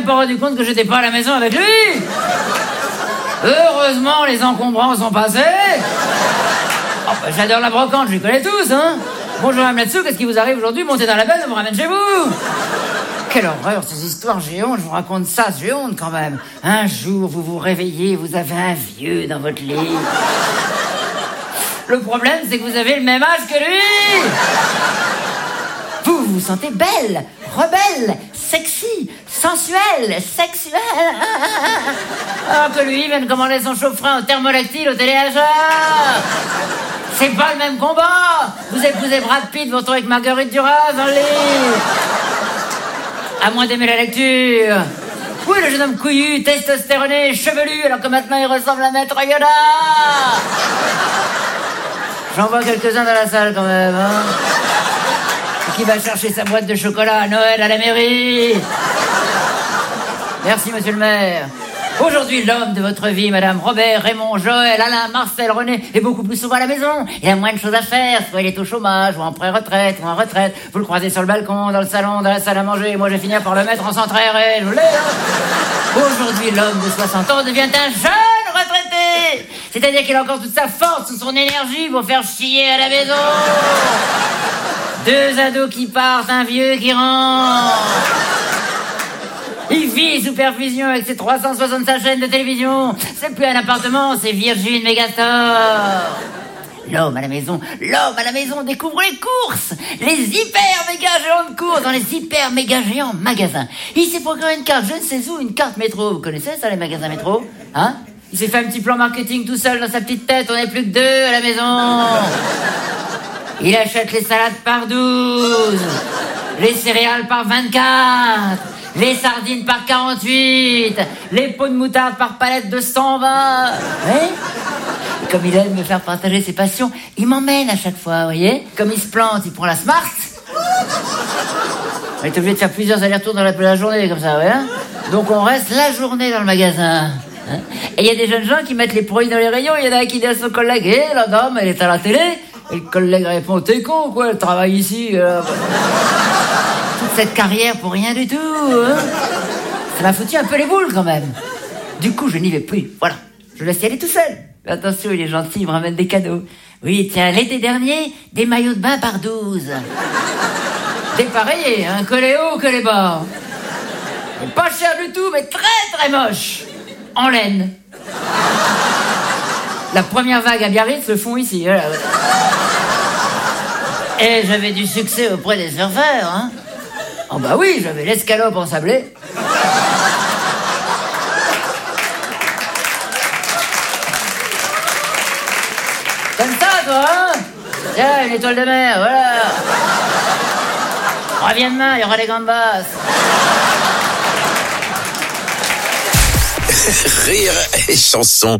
même pas rendu compte que j'étais pas à la maison avec lui. Heureusement, les encombrants sont passés. Oh, bah, j'adore la brocante, je les connais tous, hein. Bonjour, Mme Latsou, qu'est-ce qui vous arrive aujourd'hui? Montez dans la benne, on vous ramène chez vous. Quelle horreur, ces histoires, j'ai honte, je vous raconte ça, j'ai honte quand même. Un jour, vous vous réveillez, vous avez un vieux dans votre lit. Le problème, c'est que vous avez le même âge que lui. Vous vous sentez belle, rebelle, sexy, sensuelle, sexuelle. Alors que lui vient de commander son chauffe-frein au thermolactyle au téléachat. C'est pas le même combat. Vous épousez Brad Pitt, vous retrouvez avec Marguerite Duras dans le lit. À moins d'aimer la lecture. Oui, le jeune homme couillu, testostéroné, chevelu, alors que maintenant il ressemble à Maître Yoda. J'en vois quelques-uns dans la salle quand même, hein. Qui va chercher sa boîte de chocolat à Noël à la mairie. Merci, monsieur le maire. Aujourd'hui, l'homme de votre vie, madame, Robert, Raymond, Joël, Alain, Marcel, René, est beaucoup plus souvent à la maison. Il a moins de choses à faire, soit il est au chômage, ou en pré-retraite, ou en retraite. Vous le croisez sur le balcon, dans le salon, dans la salle à manger. Moi, j'ai fini par le mettre en centre aéré, je vous l'ai, hein. Aujourd'hui, l'homme de 60 ans devient un jeune retraité. C'est-à-dire qu'il a encore toute sa force, toute son énergie pour faire chier à la maison. 2 ados qui partent, un vieux qui rentre. Il vit sous perfusion avec ses 365 chaînes de télévision. C'est plus un appartement, c'est Virgin Megastore. L'homme à la maison découvre les courses. Les hyper méga géants de courses dans les hyper méga géants magasins. Il s'est procuré une carte, je ne sais où, une carte métro. Vous connaissez ça, les magasins métro? Hein? Il s'est fait un petit plan marketing tout seul dans sa petite tête. On n'est plus que 2 à la maison. Il achète les salades par 12, les céréales par 24, les sardines par 48, les pots de moutarde par palette de 120. Oui. Et comme il aime me faire partager ses passions, il m'emmène à chaque fois, vous voyez. Comme il se plante, il prend la Smart. On est obligé de faire plusieurs allers-retours dans la journée, comme ça, ouais. Hein. Donc on reste la journée dans le magasin. Hein. Et il y a des jeunes gens qui mettent les produits dans les rayons. Il y en a un qui dit à son collègue, hé, la dame, elle est à la télé. Et le collègue répond, t'es con, quoi, elle travaille ici. Toute cette carrière pour rien du tout, hein. Ça m'a foutu un peu les boules, quand même. Du coup, je n'y vais plus, voilà. Je laisse y aller tout seul. Mais attention, il est gentil, il me ramène des cadeaux. Oui, tiens, l'été dernier, des maillots de bain par 12. Dépareillés, hein, que les hauts, que les bas. Et pas cher du tout, mais très très moche. En laine. La première vague à Biarritz le font ici, voilà. Et j'avais du succès auprès des surfeurs, hein. Oh bah oui, j'avais l'escalope en sablé. Comme ça, toi, hein. Tiens, une étoile de mer, voilà. Reviens demain, il y aura des gambas. Rire et chanson.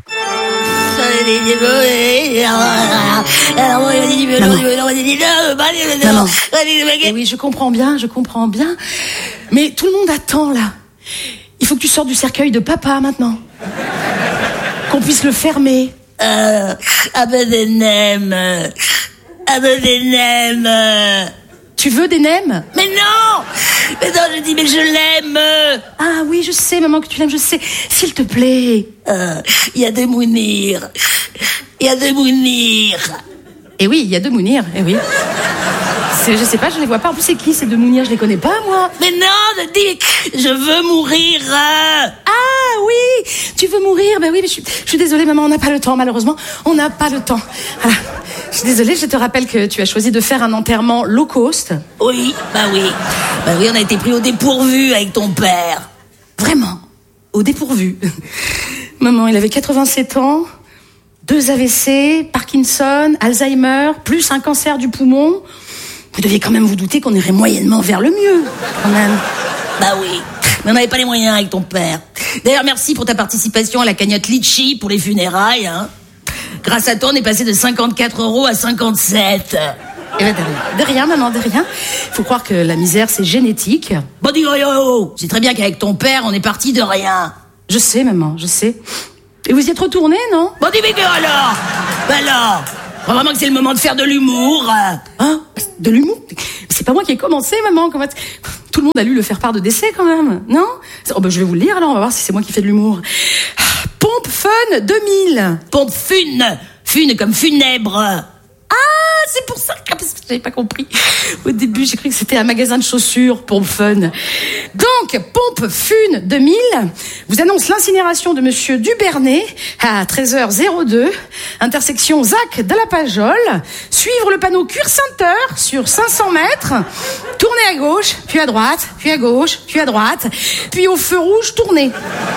Maman. Oui, je comprends bien. Mais tout le monde attend, là. Il faut que tu sortes du cercueil de papa, maintenant. Qu'on puisse le fermer. Des nems. Tu veux des nems? Mais non, je dis, mais je l'aime. Ah oui, je sais, maman, que tu l'aimes, je sais. S'il te plaît. Il y a des Mounir. Eh oui, il y a 2 Mounir, eh oui. Je sais pas, je les vois pas. En plus, c'est qui ces 2 Mounir? Je les connais pas, moi. Mais non, je veux mourir. Ah oui, tu veux mourir? Ben oui, mais je suis désolée, maman, on n'a pas le temps, malheureusement. On n'a pas le temps. Voilà. Je suis désolée, je te rappelle que tu as choisi de faire un enterrement low cost. Oui, bah oui, on a été pris au dépourvu avec ton père. Vraiment, au dépourvu. Maman, il avait 87 ans, 2 AVC, Parkinson, Alzheimer, plus un cancer du poumon. Vous deviez quand même vous douter qu'on irait moyennement vers le mieux, quand même. Bah oui, mais on n'avait pas les moyens avec ton père. D'ailleurs, merci pour ta participation à la cagnotte Litchi pour les funérailles, hein. Grâce à toi, on est passé de 54 € à 57. Eh ben, de rien, maman, de rien. Faut croire que la misère, c'est génétique. Bon, dis, oh. C'est très bien qu'avec ton père, on est parti de rien. Je sais, maman, je sais. Et vous y êtes retourné, non? Bon, dis, mais alors. Faut vraiment que c'est le moment de faire de l'humour. Hein? De l'humour? C'est pas moi qui ai commencé, maman. Comment... Tout le monde a lu Le Faire-part de décès quand même, non? Je vais vous le lire alors, on va voir si c'est moi qui fais de l'humour. Pompe Fun 2000. Pompe fune. Fune comme funèbre. Ah, c'est pour ça que j'avais pas compris. Au début, j'ai cru que c'était un magasin de chaussures, Pompe Fun. Donc, Pompe Fun 2000 vous annonce l'incinération de Monsieur Dubernay à 13h02, intersection Zac de la Pajole. Suivre le panneau Cure Center sur 500 mètres. Tournez à gauche, puis à droite, puis à gauche, puis à droite, puis au feu rouge, tournez.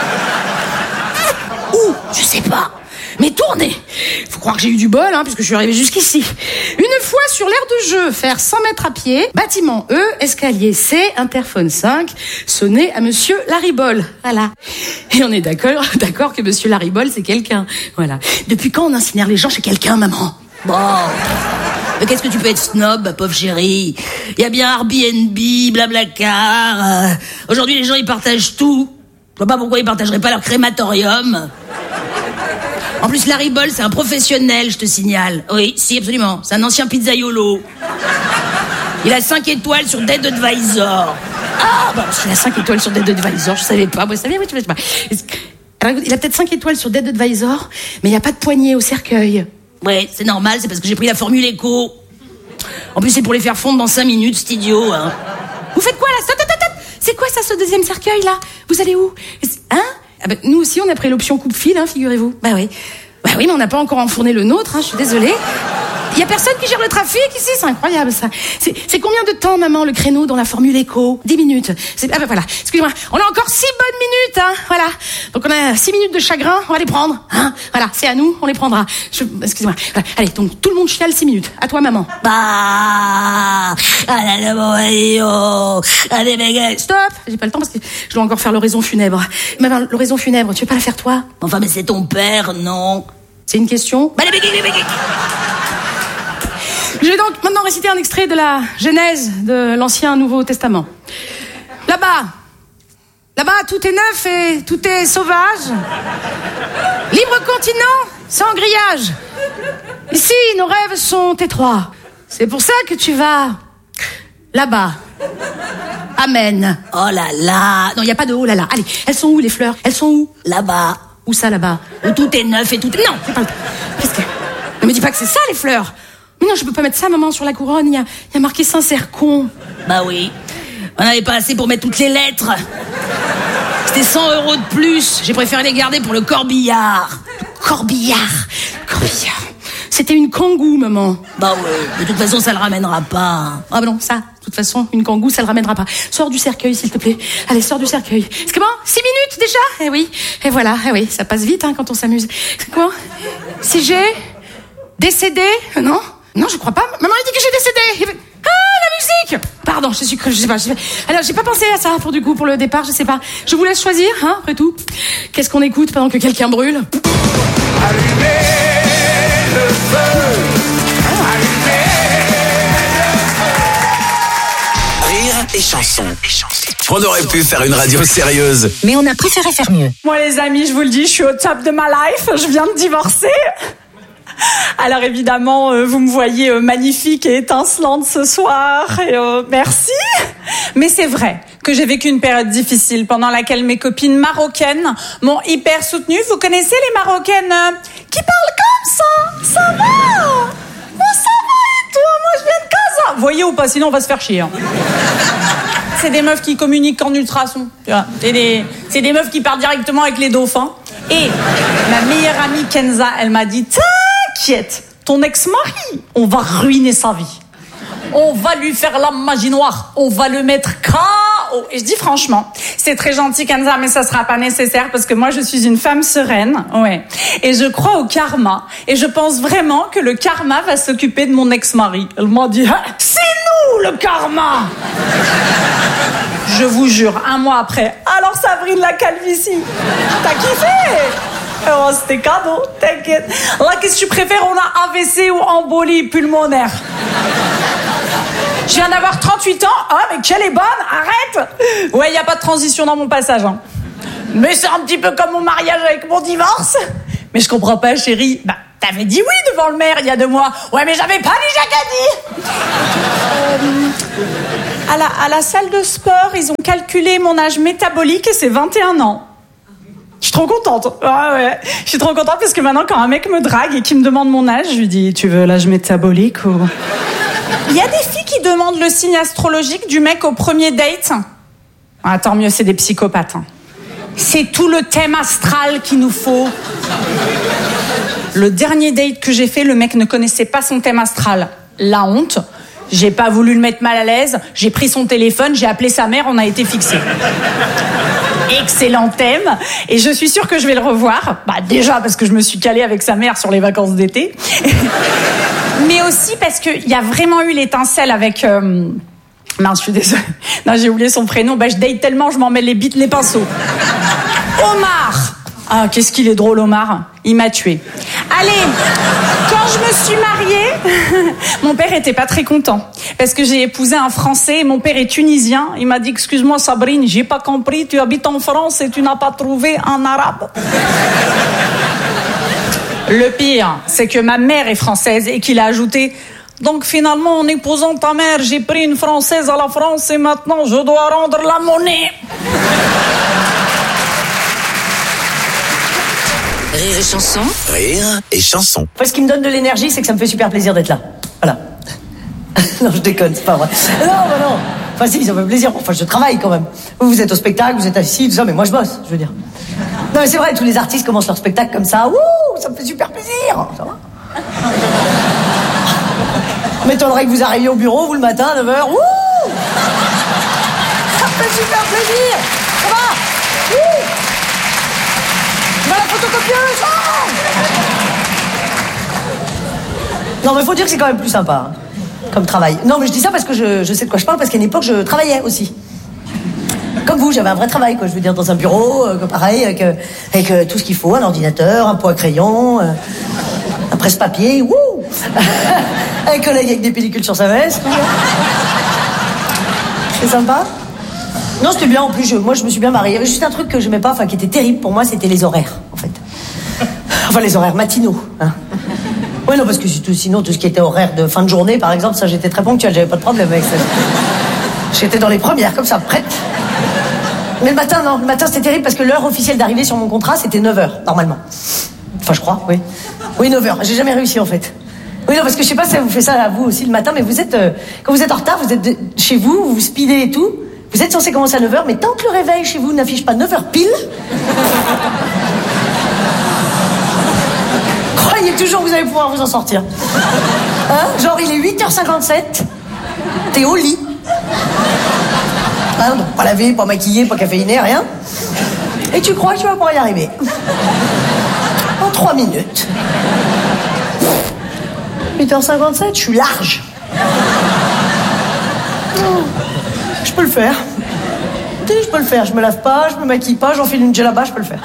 Où? Je sais pas. Mais tournez. Faut croire que j'ai eu du bol, puisque je suis arrivée jusqu'ici. Une fois sur l'aire de jeu, faire 100 mètres à pied, bâtiment E, escalier C, interphone 5, sonner à Monsieur Laribol. Voilà. Et on est d'accord que Monsieur Laribol, c'est quelqu'un. Voilà. Depuis quand on incinère les gens chez quelqu'un, maman? Bon. Mais qu'est-ce que tu peux être snob, pauvre chérie? Il y a bien Airbnb, Blablacar. Aujourd'hui, les gens, ils partagent tout. Je vois pas pourquoi ils partageraient pas leur crématorium. En plus, Larry Boll, c'est un professionnel, je te signale. Oui, si, absolument. C'est un ancien pizzaiolo. Il a 5 étoiles sur Dead Advisor. Ah, il a 5 étoiles sur Dead Advisor, je savais pas. Moi, je savais, oui, tu sais pas. Alors, il a peut-être 5 étoiles sur Dead Advisor, mais il n'y a pas de poignée au cercueil. Ouais, c'est normal, c'est parce que j'ai pris la formule éco. En plus, c'est pour les faire fondre dans 5 minutes, c'est idiot, hein. Vous faites quoi, là? Stop. C'est quoi, ça, ce deuxième cercueil, là? Vous allez où? Nous aussi, on a pris l'option coupe-fil, figurez-vous. Bah oui, mais on n'a pas encore enfourné le nôtre, je suis désolée. Il y a personne qui gère le trafic ici, c'est incroyable, ça. C'est combien de temps, maman, le créneau dans la formule éco? 10 minutes. Voilà, excusez-moi, on a encore 6 bonnes minutes, voilà. Donc on a 6 minutes de chagrin, on va les prendre, Voilà, c'est à nous, on les prendra. Excusez-moi. Voilà. Allez, donc tout le monde chiale 6 minutes. À toi, maman. Allez, mec. Stop, j'ai pas le temps parce que je dois encore faire l'oraison funèbre. Maman, l'oraison funèbre, tu veux pas la faire, toi? Enfin, mais c'est ton père, non? C'est une question? Je vais donc maintenant réciter un extrait de la Genèse de l'Ancien Nouveau Testament. Là-bas, tout est neuf et tout est sauvage. Libre continent, sans grillage. Ici, nos rêves sont étroits. C'est pour ça que tu vas là-bas. Amen. Oh là là. Non, il n'y a pas de oh là là. Allez, elles sont où les fleurs? Elles sont où? Là-bas. Où ça, là-bas? Où tout est neuf et tout est... Non, c'est pas le... Qu'est-ce que... Ne me dis pas que c'est ça, les fleurs. Mais non, je peux pas mettre ça, maman, sur la couronne. Il y a marqué sincère con. Bah oui. On n'avait pas assez pour mettre toutes les lettres. C'était 100 € de plus. J'ai préféré les garder pour le corbillard. Corbillard. C'était une kangou, maman. Bah ouais. De toute façon, ça le ramènera pas. Ah bah non, ça. De toute façon, une kangou, ça le ramènera pas. Sors du cercueil, s'il te plaît. Allez, sors du cercueil. C'est comment? 6 minutes déjà? Eh oui. Et voilà. Eh oui, ça passe vite quand on s'amuse. C'est quoi? Si j'ai décédé? Non, je crois pas. Maman a dit que j'ai décédé. Ah, la musique! Pardon, je sais pas. Alors, j'ai pas pensé à ça pour le départ, je sais pas. Je vous laisse choisir, après tout. Qu'est-ce qu'on écoute pendant que quelqu'un brûle? Allumez le feu. Rire et chanson. On aurait pu faire une radio sérieuse, mais on a préféré faire mieux. Moi, les amis, je vous le dis, je suis au top de ma life. Je viens de divorcer. Alors évidemment, vous me voyez magnifique et étincelante ce soir. Et merci. Mais c'est vrai que j'ai vécu une période difficile pendant laquelle mes copines marocaines m'ont hyper soutenue. Vous connaissez les Marocaines qui parlent comme ça? Ça va? Moi, ça va et toi? Moi, je viens de Casa. Vous voyez ou pas? Sinon, on va se faire chier. C'est des meufs qui communiquent en ultrason. Tu vois, c'est des meufs qui parlent directement avec les dauphins. Et ma meilleure amie Kenza, elle m'a dit... T'inquiète, ton ex-mari, on va ruiner sa vie. On va lui faire la magie noire. On va le mettre KO. Et je dis franchement, c'est très gentil Kenza, mais ça sera pas nécessaire parce que moi je suis une femme sereine. Ouais. Et je crois au karma. Et je pense vraiment que le karma va s'occuper de mon ex-mari. Elle m'a dit, c'est nous le karma. Je vous jure, 1 mois après. Alors Sabrine la calvitie, t'as kiffé? Oh, c'était cadeau, t'inquiète. Là, qu'est-ce que tu préfères? On a AVC ou embolie pulmonaire? Je viens d'avoir 38 ans. Ah, mais qu'elle est bonne, arrête. Ouais, il n'y a pas de transition dans mon passage. Mais c'est un petit peu comme mon mariage avec mon divorce. Mais je comprends pas, chérie. Bah, t'avais dit oui devant le maire il y a 2 mois. Ouais, mais j'avais pas dit Jacques. À la salle de sport, ils ont calculé mon âge métabolique et c'est 21 ans. Je suis trop contente. Ah ouais. Je suis trop contente parce que maintenant, quand un mec me drague et qu'il me demande mon âge, je lui dis, tu veux l'âge métabolique ou... Il y a des filles qui demandent le signe astrologique du mec au premier date. Ah, tant mieux, c'est des psychopathes. Hein. C'est tout le thème astral qu'il nous faut. Le dernier date que j'ai fait, le mec ne connaissait pas son thème astral. La honte. J'ai pas voulu le mettre mal à l'aise. J'ai pris son téléphone, j'ai appelé sa mère, on a été fixés. Excellent thème. Et je suis sûre que je vais le revoir. Bah, déjà parce que je me suis calée avec sa mère sur les vacances d'été. Mais aussi parce qu'il y a vraiment eu l'étincelle avec... Mince, je suis désolée. Non, j'ai oublié son prénom. Bah, je date tellement, je m'en mets les bites, les pinceaux. Omar. Ah, qu'est-ce qu'il est drôle, Omar. Il m'a tuée. Allez, quand je me suis mariée, mon père était pas très content. Parce que j'ai épousé un Français et mon père est tunisien. Il m'a dit, excuse-moi Sabrine, j'ai pas compris, tu habites en France et tu n'as pas trouvé un arabe. Le pire, c'est que ma mère est française et qu'il a ajouté... Donc finalement, en épousant ta mère, j'ai pris une Française à la France et maintenant je dois rendre la monnaie. Rire et chanson. Rire et chanson. Ce qui me donne de l'énergie, c'est que ça me fait super plaisir d'être là. Voilà. Non, je déconne, c'est pas vrai. Non. Enfin si, ça me fait plaisir. Enfin, je travaille quand même. Vous êtes au spectacle, vous êtes assis, tout ça, mais moi je bosse, je veux dire. Non mais c'est vrai, tous les artistes commencent leur spectacle comme ça. Ouh, ça me fait super plaisir. Ça va. M'étonnerait que vous arriviez au bureau, vous, le matin, à 9h. Ouh, ça me fait super plaisir. Ça va. Ouh, va la photocopieuse. Non, mais faut dire que c'est quand même plus sympa, hein, comme travail. Non, mais je dis ça parce que je sais de quoi je parle, parce qu'à une époque, je travaillais aussi. Comme vous, j'avais un vrai travail, quoi. Je veux dire, dans un bureau, pareil, avec tout ce qu'il faut, un ordinateur, un pot à crayon, un presse-papier, wouh. Un collègue avec des pellicules sur sa veste. C'est sympa. Non, c'était bien, en plus, moi je me suis bien mariée. Il y avait juste un truc que j'aimais pas, enfin qui était terrible pour moi, c'était les horaires, en fait. Enfin, les horaires matinaux, hein. Ouais, non, parce que sinon, tout ce qui était horaire de fin de journée, par exemple, ça, j'étais très ponctuelle, j'avais pas de problème avec ça. J'étais dans les premières, comme ça, prête. Mais le matin, non, le matin, c'était terrible parce que l'heure officielle d'arrivée sur mon contrat, c'était 9h, normalement. Enfin, je crois, oui. Oui, 9h. J'ai jamais réussi, en fait. Oui, non, parce que je sais pas si ça vous fait ça à vous aussi le matin, mais vous êtes, quand vous êtes en retard, vous êtes chez vous, vous speedez et tout. Vous êtes censé commencer à 9h, mais tant que le réveil chez vous n'affiche pas 9h pile, croyez toujours que vous allez pouvoir vous en sortir. Hein? Genre, il est 8h57, t'es au lit. Hein, donc pas lavé, pas maquillé, pas caféiné, rien. Et tu crois que tu vas pouvoir y arriver. En 3 minutes. 8h57, je suis large. Je peux le faire. Je peux le faire. Je me lave pas, je me maquille pas, j'enfile une djellaba, je peux le faire.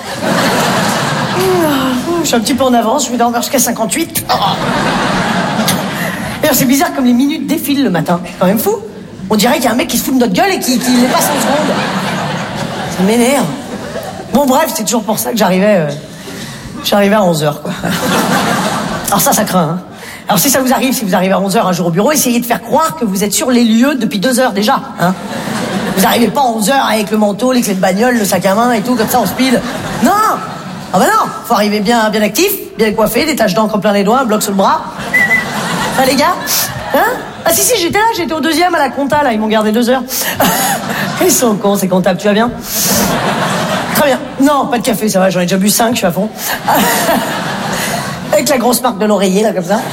Je suis un petit peu en avance, je vais dormir jusqu'à 58. D'ailleurs, c'est bizarre comme les minutes défilent le matin. C'est quand même fou. On dirait qu'il y a un mec qui se fout de notre gueule et qui les passe en seconde. Ça m'énerve. Bon, bref, c'est toujours pour ça que j'arrivais à 11h, quoi. Alors ça craint, hein. Alors si ça vous arrive, si vous arrivez à 11h un jour au bureau, essayez de faire croire que vous êtes sur les lieux depuis 2 heures déjà, hein. Vous n'arrivez pas à 11h avec le manteau, les clés de bagnole, le sac à main et tout, comme ça en speed. Non. Ah bah non, faut arriver bien actif, bien coiffé, des taches d'encre plein les doigts, un bloc sur le bras. Ah les gars, hein? Ah si, j'étais là, j'étais au 2e à la compta, là, ils m'ont gardé 2 heures. Ils sont cons, ces comptables, tu vas bien? Très bien. Non, pas de café, ça va, j'en ai déjà bu 5, je suis à fond. Avec la grosse marque de l'oreiller, là, comme ça.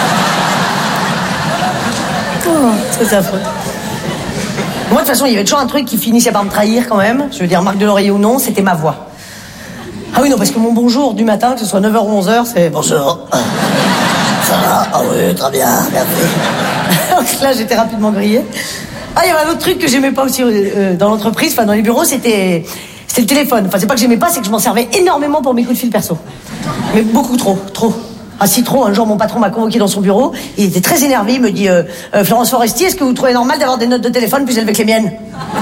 Oh, c'est affreux. Moi, de toute façon, il y avait toujours un truc qui finissait par me trahir, quand même. Je veux dire, marque de l'oreiller ou non, c'était ma voix. Ah oui, non, parce que mon bonjour du matin, que ce soit 9h ou 11h, c'est... Bonjour. Ça va? Ah oui, très bien, merci. Donc là, j'étais rapidement grillée. Ah, il y avait un autre truc que j'aimais pas aussi dans l'entreprise, enfin, dans les bureaux, c'était le téléphone. Enfin, c'est pas que j'aimais pas, c'est que je m'en servais énormément pour mes coups de fil perso. Mais beaucoup trop. Ah si trop, un jour mon patron m'a convoqué dans son bureau, il était très énervé, il me dit Florence Foresti, est-ce que vous trouvez normal d'avoir des notes de téléphone plus élevées que les miennes?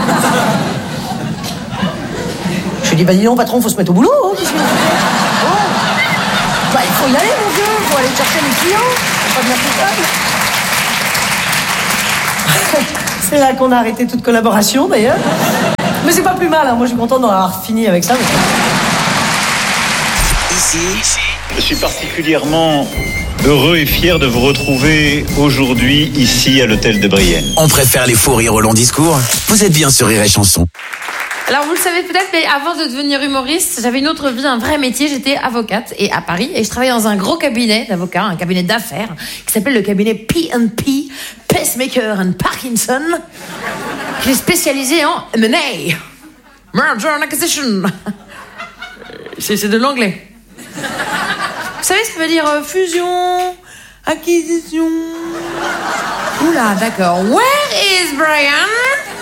Je lui dis bah dis non patron, faut se mettre au boulot, hein, qu'est-ce que... Bah il faut y aller mon vieux, il faut aller chercher les clients, faut pas devenir tout seul. C'est là qu'on a arrêté toute collaboration, d'ailleurs. Mais c'est pas plus mal, hein. Moi je suis content d'en avoir fini avec ça. Ici, je suis particulièrement heureux et fier de vous retrouver aujourd'hui ici à l'hôtel de Brienne. on préfère les faux rires au long discours. Vous êtes bien sur Rire et Chanson. Alors vous le savez peut-être, mais avant de devenir humoriste, j'avais une autre vie, un vrai métier. J'étais avocate et à Paris et je travaillais dans un gros cabinet d'avocats, un cabinet d'affaires qui s'appelle le cabinet P&P, Pacemaker and Parkinson, qui est spécialisé en M&A, Merger and Acquisition. C'est de l'anglais. Vous savez, ça veut dire fusion, acquisition. Oula, d'accord. Where is Brian?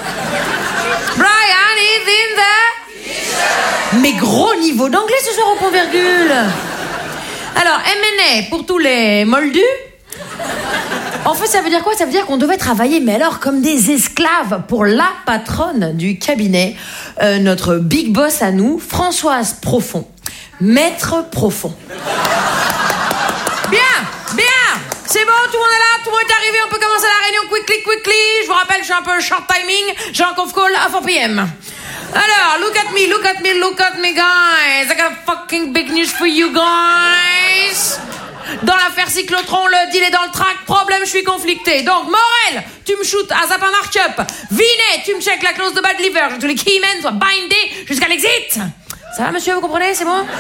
Brian is in the... Mais gros niveau d'anglais ce soir au point virgule. Alors, M&A pour tous les moldus. En fait, ça veut dire quoi? Ça veut dire qu'on devait travailler, mais alors comme des esclaves pour la patronne du cabinet, notre big boss à nous, Françoise Profond. Maître Profond. Bien. C'est bon, tout le monde est là, tout le monde est arrivé, on peut commencer la réunion quickly. Je vous rappelle, je suis un peu short timing, j'ai un conf call à 4 p.m. Alors, look at me, guys. I got a fucking big news for you guys. Dans l'affaire Cyclotron, le deal est dans le track, problème, je suis conflicté. Donc, Morel, tu me shoots à Zappa Markup. Vinet, tu me check la clause de bad liver, que tous les keymen soient bindés jusqu'à l'exit. Ça va, monsieur, vous comprenez, c'est bon?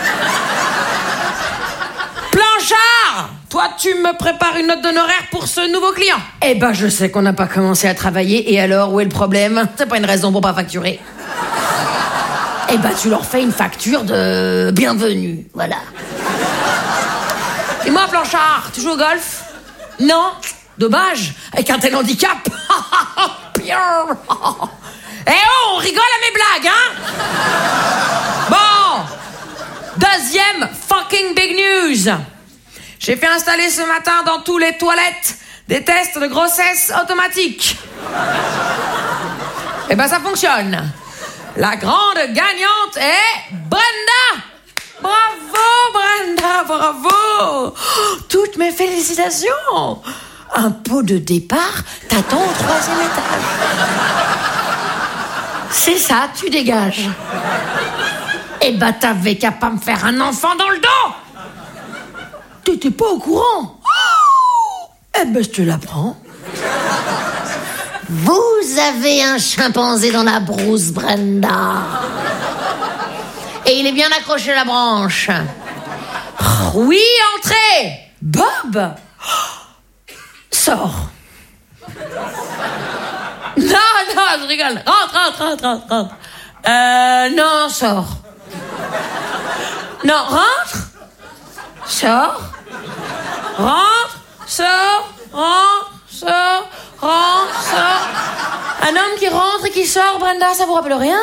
Blanchard, toi, tu me prépares une note d'honoraire pour ce nouveau client. Eh ben, je sais qu'on n'a pas commencé à travailler, et alors, où est le problème? C'est pas une raison pour pas facturer. Eh ben, tu leur fais une facture de bienvenue, voilà. Et moi, Blanchard, tu joues au golf? Non, dommage, avec un tel handicap. Pire. Eh oh, on rigole à mes blagues, hein? Bon, deuxième fucking big news. J'ai fait installer ce matin dans tous les toilettes des tests de grossesse automatiques. Eh ben, ça fonctionne. La grande gagnante est Brenda. Bravo, Brenda, bravo. Toutes mes félicitations. Un pot de départ t'attend au 3e étage. C'est ça, tu dégages. Eh ben, t'avais qu'à pas me faire un enfant dans le dos. T'étais pas au courant. Eh ben, je te l'apprends. Vous avez un chimpanzé dans la brousse, Brenda. Et il est bien accroché à la branche. Oui, entrez. Bob. Sors. Non, je rigole. Rentre. Non, sors. Non, rentre. Sors. Rentre. Sors. Un homme qui rentre et qui sort, Brenda, ça vous rappelle rien?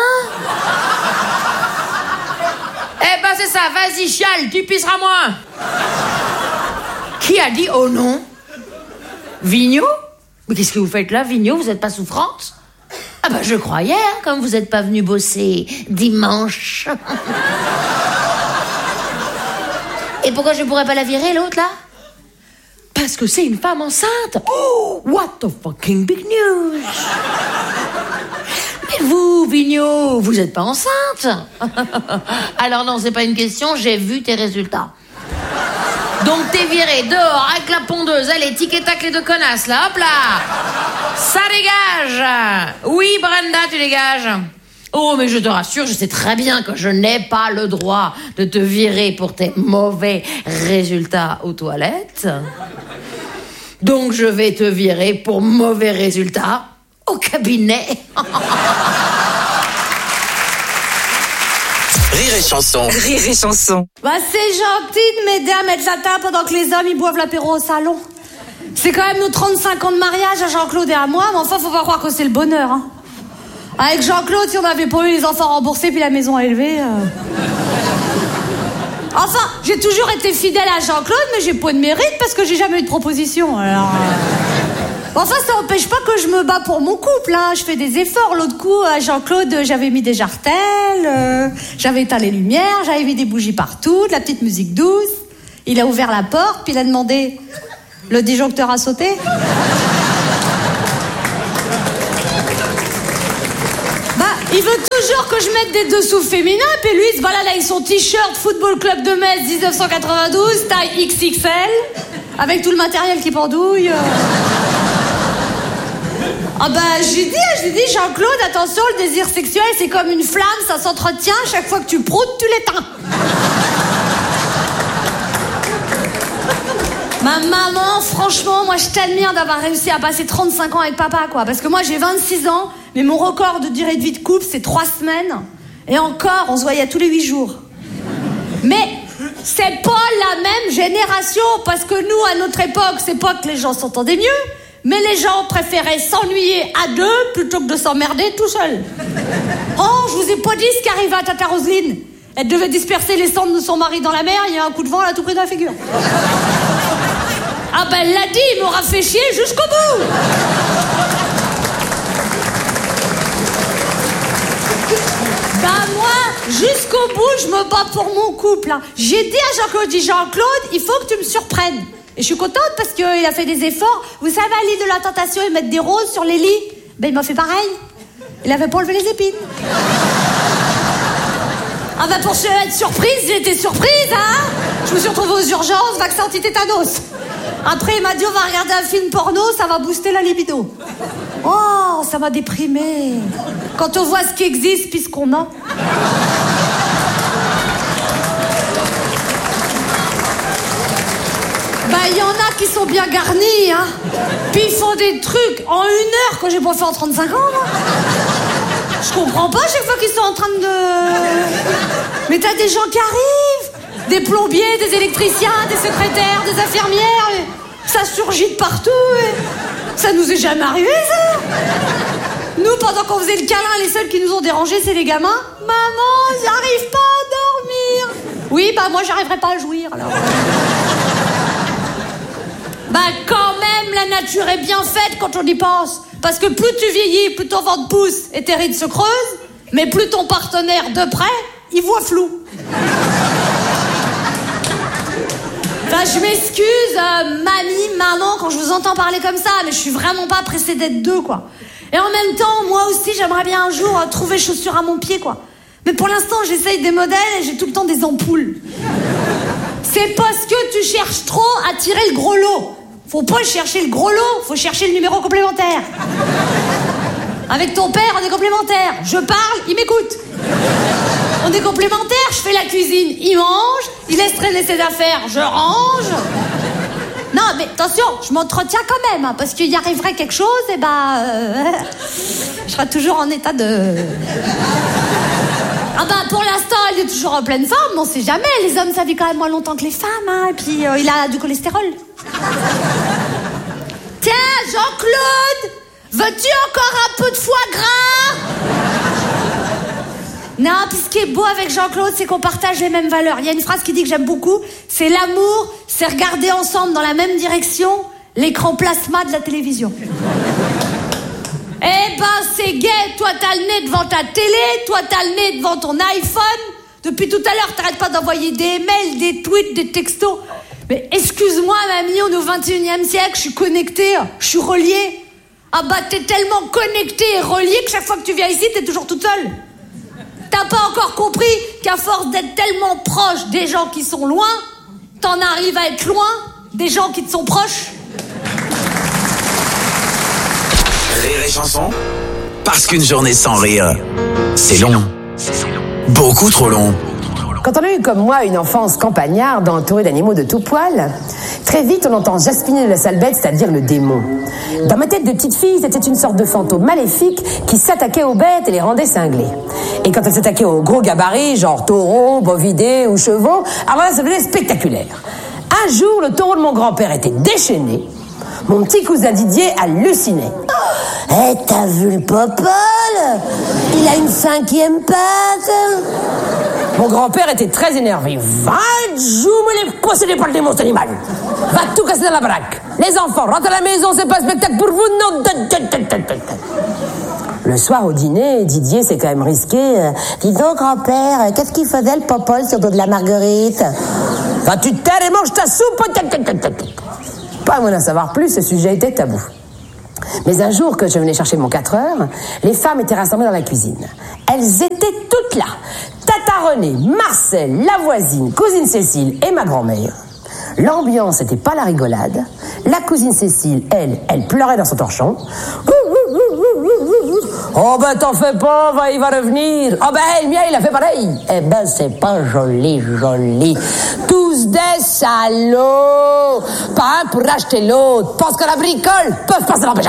Eh ben c'est ça, vas-y, chiale, tu pisseras moins. Qui a dit oh non? Vigneault? Mais qu'est-ce que vous faites là, Vigneault? Vous êtes pas souffrante? Ah ben je croyais, hein, comme vous êtes pas venu bosser dimanche. Et pourquoi je pourrais pas la virer, l'autre, là? Parce que c'est une femme enceinte. Oh, what the fucking big news. Mais vous, Vigneault, vous êtes pas enceinte? Alors non, c'est pas une question, j'ai vu tes résultats. Donc t'es viré dehors avec la pondeuse, allez, tic et tac les deux connasses, là, hop là. Ça dégage. Oui, Brenda, tu dégages. Oh, mais je te rassure, je sais très bien que je n'ai pas le droit de te virer pour tes mauvais résultats aux toilettes. Donc je vais te virer pour mauvais résultats au cabinet. Rire et Chanson. Rire et Chanson. Bah, c'est gentil de m'aider à mettre la table pendant que les hommes ils boivent l'apéro au salon. C'est quand même nos 35 ans de mariage à Jean-Claude et à moi, mais enfin, faut pas croire que c'est le bonheur, hein. Avec Jean-Claude, si on n'avait pas eu les enfants remboursés puis la maison élevée... Enfin, j'ai toujours été fidèle à Jean-Claude, mais j'ai pas de mérite parce que j'ai jamais eu de proposition, alors... Enfin, ça n'empêche pas que je me bats pour mon couple, hein. Je fais des efforts. L'autre coup, à Jean-Claude, j'avais mis des jartelles, j'avais éteint les lumières, j'avais mis des bougies partout, de la petite musique douce. Il a ouvert la porte, puis il a demandé... Le disjoncteur a sauté? Il veut toujours que je mette des dessous féminins, puis lui, il se balade avec son t-shirt Football Club de Metz 1992, taille XXL, avec tout le matériel qui pendouille. Ah bah, je lui dis, Jean-Claude, attention, le désir sexuel, c'est comme une flamme, ça s'entretient, chaque fois que tu proutes, tu l'éteins. Ma maman, franchement, moi, je t'admire d'avoir réussi à passer 35 ans avec papa, quoi. Parce que moi, j'ai 26 ans, mais mon record de durée de vie de couple, c'est 3 semaines. Et encore, on se voyait tous les 8 jours. Mais c'est pas la même génération, parce que nous, à notre époque, c'est pas que les gens s'entendaient mieux, mais les gens préféraient s'ennuyer à deux plutôt que de s'emmerder tout seul. Oh, je vous ai pas dit ce qui arrivait à Tata Roselyne. Elle devait disperser les cendres de son mari dans la mer, il y a un coup de vent, elle a tout pris dans la figure. Ah ben, elle l'a dit, il m'aura fait chier jusqu'au bout. Bah moi, jusqu'au bout, je me bats pour mon couple. Hein. J'ai dit à Jean-Claude, il faut que tu me surprennes. Et je suis contente parce qu'il a fait des efforts. Vous savez, à l'île de la Tentation, ils mettent des roses sur les lits. Ben, il m'a fait pareil. Il avait pas enlevé les épines. Ah ben, pour être surprise, j'ai été surprise, hein. Je me suis retrouvée aux urgences, vaccin anti-tétanos. Après, il m'a dit, on va regarder un film porno, ça va booster la libido. Oh, ça m'a déprimée. Quand on voit ce qui existe, puis ce qu'on a. Bah, il y en a qui sont bien garnis, hein. Puis ils font des trucs en 1 heure que j'ai pas fait en 35 ans, moi. Je comprends pas chaque fois qu'ils sont en train de... Mais t'as des gens qui arrivent. Des plombiers, des électriciens, des secrétaires, des infirmières. Ça surgit de partout. Ça nous est jamais arrivé, ça. Nous, pendant qu'on faisait le câlin, les seuls qui nous ont dérangés, c'est les gamins. Maman, j'arrive pas à dormir. Oui, bah moi, j'arriverai pas à jouir, alors. Bah quand même, la nature est bien faite quand on y pense. Parce que plus tu vieillis, plus ton ventre pousse et tes rides se creusent. Mais plus ton partenaire de près, il voit flou. Enfin, je m'excuse, mamie, maman, quand je vous entends parler comme ça, mais je suis vraiment pas pressée d'être deux, quoi. Et en même temps, moi aussi, j'aimerais bien un jour trouver chaussures à mon pied, quoi. Mais pour l'instant, j'essaye des modèles et j'ai tout le temps des ampoules. C'est parce que tu cherches trop à tirer le gros lot. Faut pas chercher le gros lot, faut chercher le numéro complémentaire. Avec ton père, on est complémentaires. Je parle, il m'écoute. On est complémentaires, je fais la cuisine, il mange, il laisse traîner ses affaires, je range. Non, mais attention, je m'entretiens quand même, hein, parce qu'il y arriverait quelque chose, et je serai toujours en état de... Ah bah, pour l'instant, il est toujours en pleine forme, mais on sait jamais, les hommes, ça vit quand même moins longtemps que les femmes, hein, et puis il a du cholestérol. Tiens, Jean-Claude, veux-tu encore un peu de foie gras? Non, puis ce qui est beau avec Jean-Claude, c'est qu'on partage les mêmes valeurs. Il y a une phrase qui dit que j'aime beaucoup, c'est l'amour, c'est regarder ensemble dans la même direction l'écran plasma de la télévision. Eh ben, c'est gay, toi t'as le nez devant ta télé, toi t'as le nez devant ton iPhone. Depuis tout à l'heure, t'arrêtes pas d'envoyer des mails, des tweets, des textos. Mais excuse-moi, mamie, on est au 21e siècle, je suis connectée, je suis reliée. Ah bah, t'es tellement connectée et reliée que chaque fois que tu viens ici, t'es toujours toute seule. T'as pas encore compris qu'à force d'être tellement proche des gens qui sont loin, t'en arrives à être loin des gens qui te sont proches. Rire et chanson, parce qu'une journée sans rire, c'est long. Beaucoup trop long. Quand on a eu comme moi une enfance campagnarde entourée d'animaux de tout poil, très vite on entend Jaspiner le sale bête, c'est-à-dire le démon. Dans ma tête de petite fille, c'était une sorte de fantôme maléfique qui s'attaquait aux bêtes et les rendait cinglées. Et quand elle s'attaquait aux gros gabarits, genre taureaux, bovidés ou chevaux, alors là ça devenait spectaculaire. Un jour, le taureau de mon grand-père était déchaîné. Mon petit cousin Didier hallucinait. « Eh, t'as vu le popole? Il a une 5e patte !» Mon grand-père était très énervé. « Va, me les posséder par le démon, cet animal! Va tout casser dans la baraque! Les enfants, rentrez à la maison, c'est pas un spectacle pour vous, non! » Le soir au dîner, Didier s'est quand même risqué. « Dis donc, grand-père, qu'est-ce qu'il faisait le popole sur le dos de la marguerite? »« Va tu te taire et mange ta soupe !» Pas à moi d'en savoir plus, ce sujet était tabou. Mais un jour que je venais chercher mon 4 heures, les femmes étaient rassemblées dans la cuisine. Elles étaient toutes là. Tata Renée, Marcel, la voisine, cousine Cécile et ma grand-mère. L'ambiance n'était pas la rigolade. La cousine Cécile, elle pleurait dans son torchon. Oh ben t'en fais pas, il va revenir. Oh ben le mien il a fait pareil. Eh ben c'est pas joli. Tous des salauds. Pas un pour acheter l'autre. Pense que la bricole peuvent passer l'empêcher.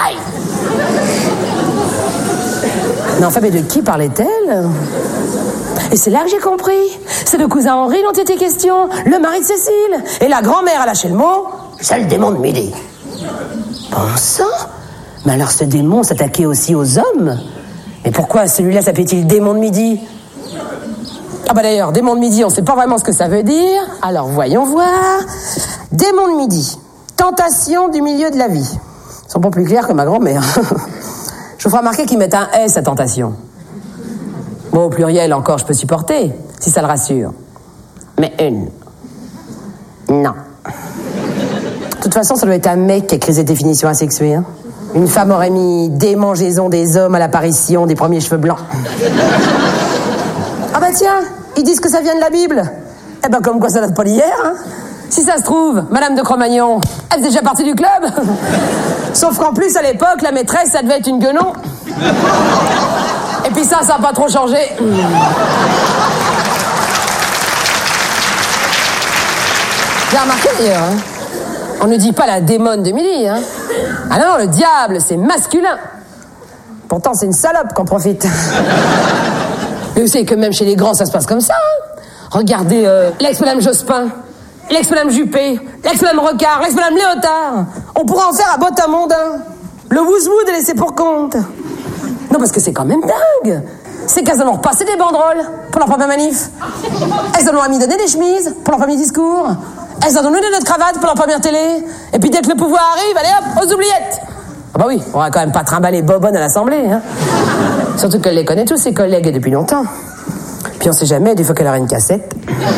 Non, enfin, mais de qui parlait-elle? Et c'est là que j'ai compris. C'est de cousin Henri dont il était question, le mari de Cécile. Et la grand-mère a lâché le mot, c'est le démon de midi. Bon sang. Mais alors ce démon s'attaquait aussi aux hommes? Mais pourquoi celui-là s'appelait-il démon de midi? Ah bah d'ailleurs, démon de midi, on sait pas vraiment ce que ça veut dire. Alors voyons voir. Démon de midi, tentation du milieu de la vie. Ils sont pas plus clairs que ma grand-mère. Je vous ferai remarquer qu'ils mettent un S à tentation. Bon, au pluriel encore, je peux supporter, si ça le rassure. Mais une. Non. De toute façon, ça doit être un mec qui a créé cette définition asexuée. Hein. Une femme aurait mis démangeaison des hommes à l'apparition des premiers cheveux blancs. Ah bah tiens, ils disent que ça vient de la Bible. Eh ben comme quoi ça date pas d'hier, hein. Si ça se trouve, Madame de Cro-Magnon, elle faisait déjà partie du club. Sauf qu'en plus, à l'époque, la maîtresse, ça devait être une guenon. Et puis ça a pas trop changé. J'ai remarqué d'ailleurs, hein. On ne dit pas la démone de midi, hein. Ah non, le diable, c'est masculin. Pourtant, c'est une salope qu'on profite. Mais vous savez que même chez les grands, ça se passe comme ça, hein. Regardez l'ex-madame Jospin, l'ex-madame Juppé, l'ex-madame Rocard, l'ex-madame Léotard. On pourra en faire à botte à mondain. Le Wouzwood est laissé pour compte. Non, parce que c'est quand même dingue. C'est qu'elles en ont repassé des banderoles pour leur première manif. Elles en ont mis donné des chemises pour leur premier discours. Elles en ont donné notre cravate pour leur première télé. Et puis dès que le pouvoir arrive, allez hop, aux oubliettes. Ah bah oui, on va quand même pas trimballer Bobonne à l'Assemblée, hein. Surtout qu'elle les connaît tous, ses collègues, depuis longtemps. Puis on sait jamais, des fois qu'elle aura une cassette.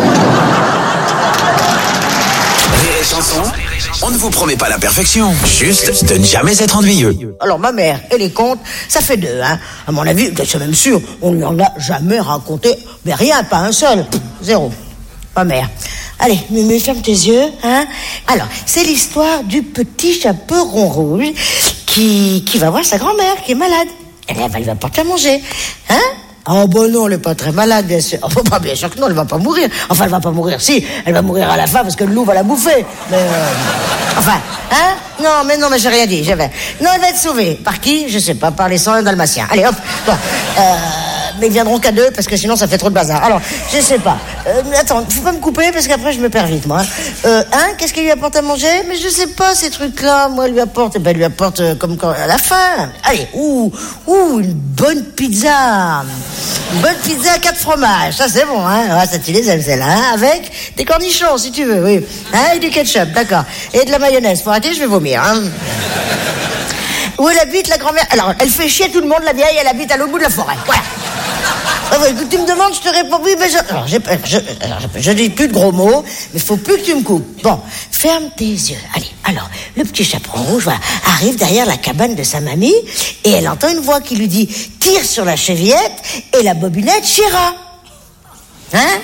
Rire et chanson, on ne vous promet pas la perfection, juste de ne jamais être ennuyeux. Alors ma mère et les contes, ça fait 2, hein. À mon avis, je suis même sûr, on lui en a jamais raconté, mais rien, pas un seul, 0. Ma mère. Allez, Mumu, ferme tes yeux, hein. Alors, c'est l'histoire du petit chaperon rouge qui va voir sa grand-mère qui est malade. Et là, elle va porter à manger, hein. Oh bon non, elle est pas très malade, bien sûr. Oh bah bien sûr que non, elle va pas mourir. Enfin, elle va pas mourir, si, elle va mourir à la fin parce que le loup va la bouffer. Mais enfin, hein. Non, mais j'ai rien dit, Non, elle va être sauvée. Par qui? Je sais pas, par les 101 dalmatiens. Allez, hop, bon. Mais ils viendront qu'à 2 parce que sinon ça fait trop de bazar. Alors, je sais pas. Attends, faut pas me couper parce qu'après je me perds vite, moi. Qu'est-ce qu'elle lui apporte à manger? Mais je sais pas, ces trucs-là. Moi, elle lui apporte, elle lui apporte comme quand, à la fin. Allez, une bonne pizza. Une bonne pizza à 4 fromages. Ça, c'est bon, hein. Ah, ça, tu les aimes, celle-là, hein. Avec des cornichons, si tu veux, oui. Hein, et du ketchup, d'accord. Et de la mayonnaise. Faut arrêter, je vais vomir, hein. Où elle habite, la grand-mère? Alors, elle fait chier tout le monde, la vieille, elle habite à l'autre bout de la forêt. Voilà. Écoute, tu me demandes, je te réponds oui, mais je dis plus de gros mots, mais faut plus que tu me coupes. Bon, ferme tes yeux. Allez, alors, le petit chaperon rouge, voilà, arrive derrière la cabane de sa mamie, et elle entend une voix qui lui dit « Tire sur la chevillette, et la bobinette chira. » Hein?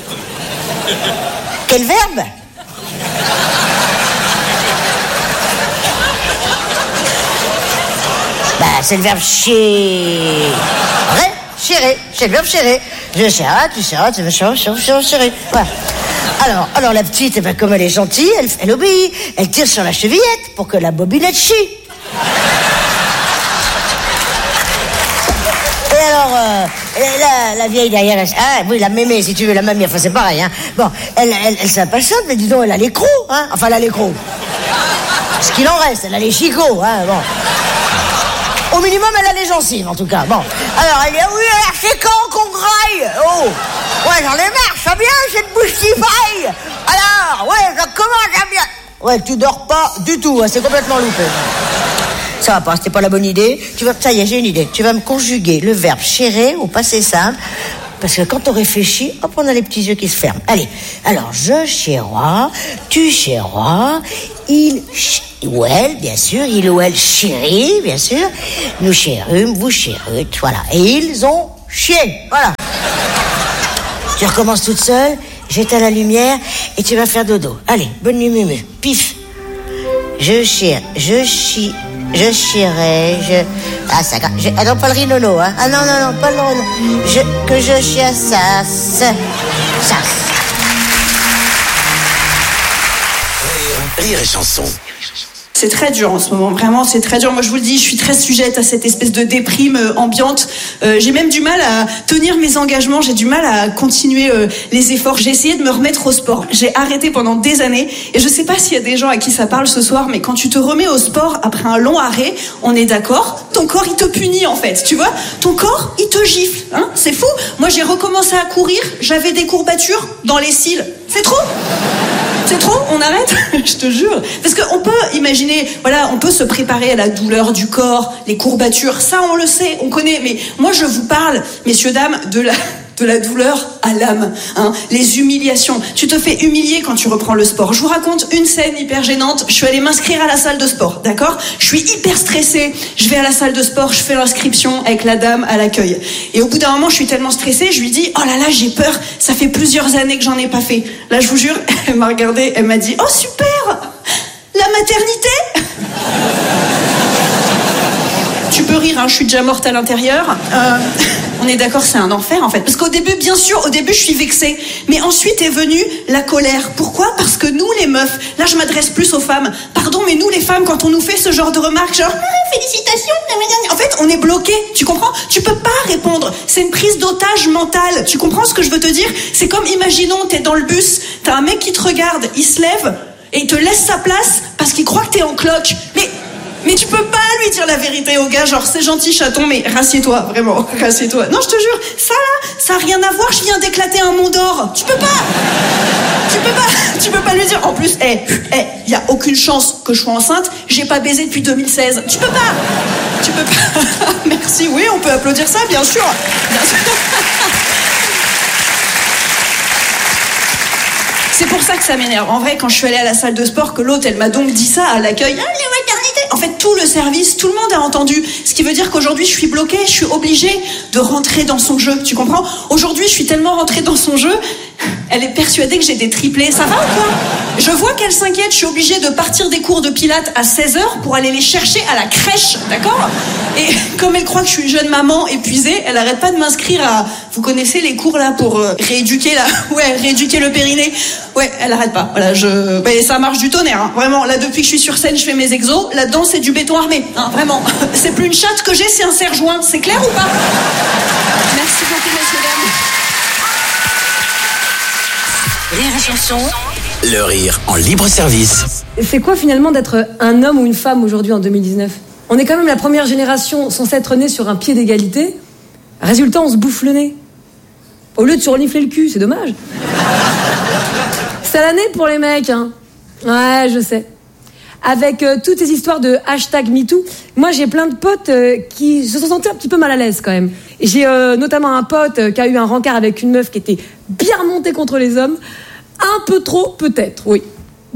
Quel verbe? Bah, c'est le verbe chier. Ouais, chérer, c'est le verbe chérer. Je chéra, tu chéras, tu veux chérer. Voilà. Alors la petite, comme elle est gentille, elle obéit. Elle tire sur la chevillette pour que la bobinette chie. Et alors, la vieille derrière, oui, la mémé, si tu veux, la mamie, enfin c'est pareil, hein. Bon, elle s'impatiente, mais dis donc, elle a les crocs, hein. Enfin, elle a les crocs. Ce qu'il en reste, elle a les chicots, hein, bon. Au minimum, elle a les gencives, en tout cas. Bon. Alors, elle dit, oui, alors, c'est quand qu'on graille? Oh. Ouais, j'en ai marre, ça bien, cette bouche qui faille. Alors, ouais, ça commence à bien. Ouais, tu dors pas du tout, hein, c'est complètement loupé. Ça va pas, c'était pas la bonne idée. Ça y est, j'ai une idée. Tu vas me conjuguer le verbe chérer au passé simple Parce que quand on réfléchit, hop, on a les petits yeux qui se ferment. Allez, alors je chérois, tu chérois, il ou elle, bien sûr, il ou elle chérit, bien sûr, nous chérûmes, vous chérûtes, voilà. Et ils ont chié, voilà. Tu recommences toute seule, j'éteins la lumière et tu vas faire dodo. Allez, bonne nuit, Mumu. Pif. Je chierai, Ah, ça... Ah non, pas le rinono, hein. Ah non, pas le rinono. Que je chiassasse. Rire et chanson. C'est très dur en ce moment, vraiment, c'est très dur. Moi, je vous le dis, je suis très sujette à cette espèce de déprime ambiante. J'ai même du mal à tenir mes engagements, j'ai du mal à continuer les efforts. J'ai essayé de me remettre au sport. J'ai arrêté pendant des années et je sais pas s'il y a des gens à qui ça parle ce soir, mais quand tu te remets au sport après un long arrêt, on est d'accord, ton corps, il te punit en fait, tu vois. Ton corps, il te gifle, hein, c'est fou. Moi, j'ai recommencé à courir, j'avais des courbatures dans les cils. C'est trop ? C'est trop ? On arrête ? Je te jure. Parce qu'on peut imaginer, voilà, on peut se préparer à la douleur du corps, les courbatures, ça on le sait, on connaît. Mais moi je vous parle, messieurs, dames, de la douleur à l'âme, hein, les humiliations. Tu te fais humilier quand tu reprends le sport. Je vous raconte une scène hyper gênante. Je suis allée m'inscrire à la salle de sport, d'accord ? Je suis hyper stressée. Je vais à la salle de sport, je fais l'inscription avec la dame à l'accueil. Et au bout d'un moment, je suis tellement stressée, je lui dis « Oh là là, j'ai peur, ça fait plusieurs années que j'en ai pas fait. » Là, je vous jure, elle m'a regardée, elle m'a dit « Oh super ! La maternité ?» Tu peux rire, hein, je suis déjà morte à l'intérieur. On est d'accord, c'est un enfer en fait. Parce qu'au début, bien sûr, je suis vexée. Mais ensuite est venue la colère. Pourquoi ? Parce que nous, les meufs, là je m'adresse plus aux femmes. Pardon, mais nous les femmes, quand on nous fait ce genre de remarques, genre félicitations, en fait, on est bloqués. Tu comprends ? Tu peux pas répondre. C'est une prise d'otage mentale. Tu comprends ce que je veux te dire ? C'est comme, imaginons, t'es dans le bus, t'as un mec qui te regarde, il se lève et il te laisse sa place parce qu'il croit que t'es en cloque. Mais tu peux pas lui dire la vérité au gars, genre c'est gentil chaton, mais rassieds-toi, vraiment, rassieds-toi. Non, je te jure, ça là, ça a rien à voir, je viens d'éclater un mont d'or. Tu peux pas lui dire. En plus, y a aucune chance que je sois enceinte, j'ai pas baisé depuis 2016. Tu peux pas. Merci, oui, on peut applaudir ça, bien sûr. C'est pour ça que ça m'énerve. En vrai, quand je suis allée à la salle de sport, que l'autre, elle m'a donc dit ça à l'accueil. Ah, les maternités. En fait, tout le service, tout le monde a entendu. Ce qui veut dire qu'aujourd'hui, je suis bloquée, je suis obligée de rentrer dans son jeu. Tu comprends ? Aujourd'hui, je suis tellement rentrée dans son jeu, elle est persuadée que j'ai des triplés. Ça va ou quoi ? Je vois qu'elle s'inquiète, je suis obligée de partir des cours de pilates à 16h pour aller les chercher à la crèche, d'accord ? Et comme elle croit que je suis une jeune maman épuisée, elle arrête pas de m'inscrire à... Vous connaissez les cours là pour rééduquer le périnée ? Ouais, elle arrête pas. Voilà, ça marche du tonnerre, hein. Vraiment. Là, depuis que je suis sur scène, je fais mes exos. Là-dedans, c'est du béton armé, hein, vraiment. C'est plus une chatte que j'ai, c'est un serre-joint. C'est clair ou pas ? Merci beaucoup, messieurs, dames. Rire et chanson. Le rire en libre service. C'est quoi finalement d'être un homme ou une femme aujourd'hui en 2019 ? On est quand même la première génération censée être née sur un pied d'égalité. Résultat, on se bouffe le nez. Au lieu de se renifler le cul, c'est dommage. C'est l'année pour les mecs, hein. Ouais, je sais. Avec toutes ces histoires de #MeToo, moi j'ai plein de potes qui se sont sentis un petit peu mal à l'aise quand même. Et j'ai notamment un pote qui a eu un rencard avec une meuf qui était bien remontée contre les hommes. Un peu trop, peut-être, oui. Belle ?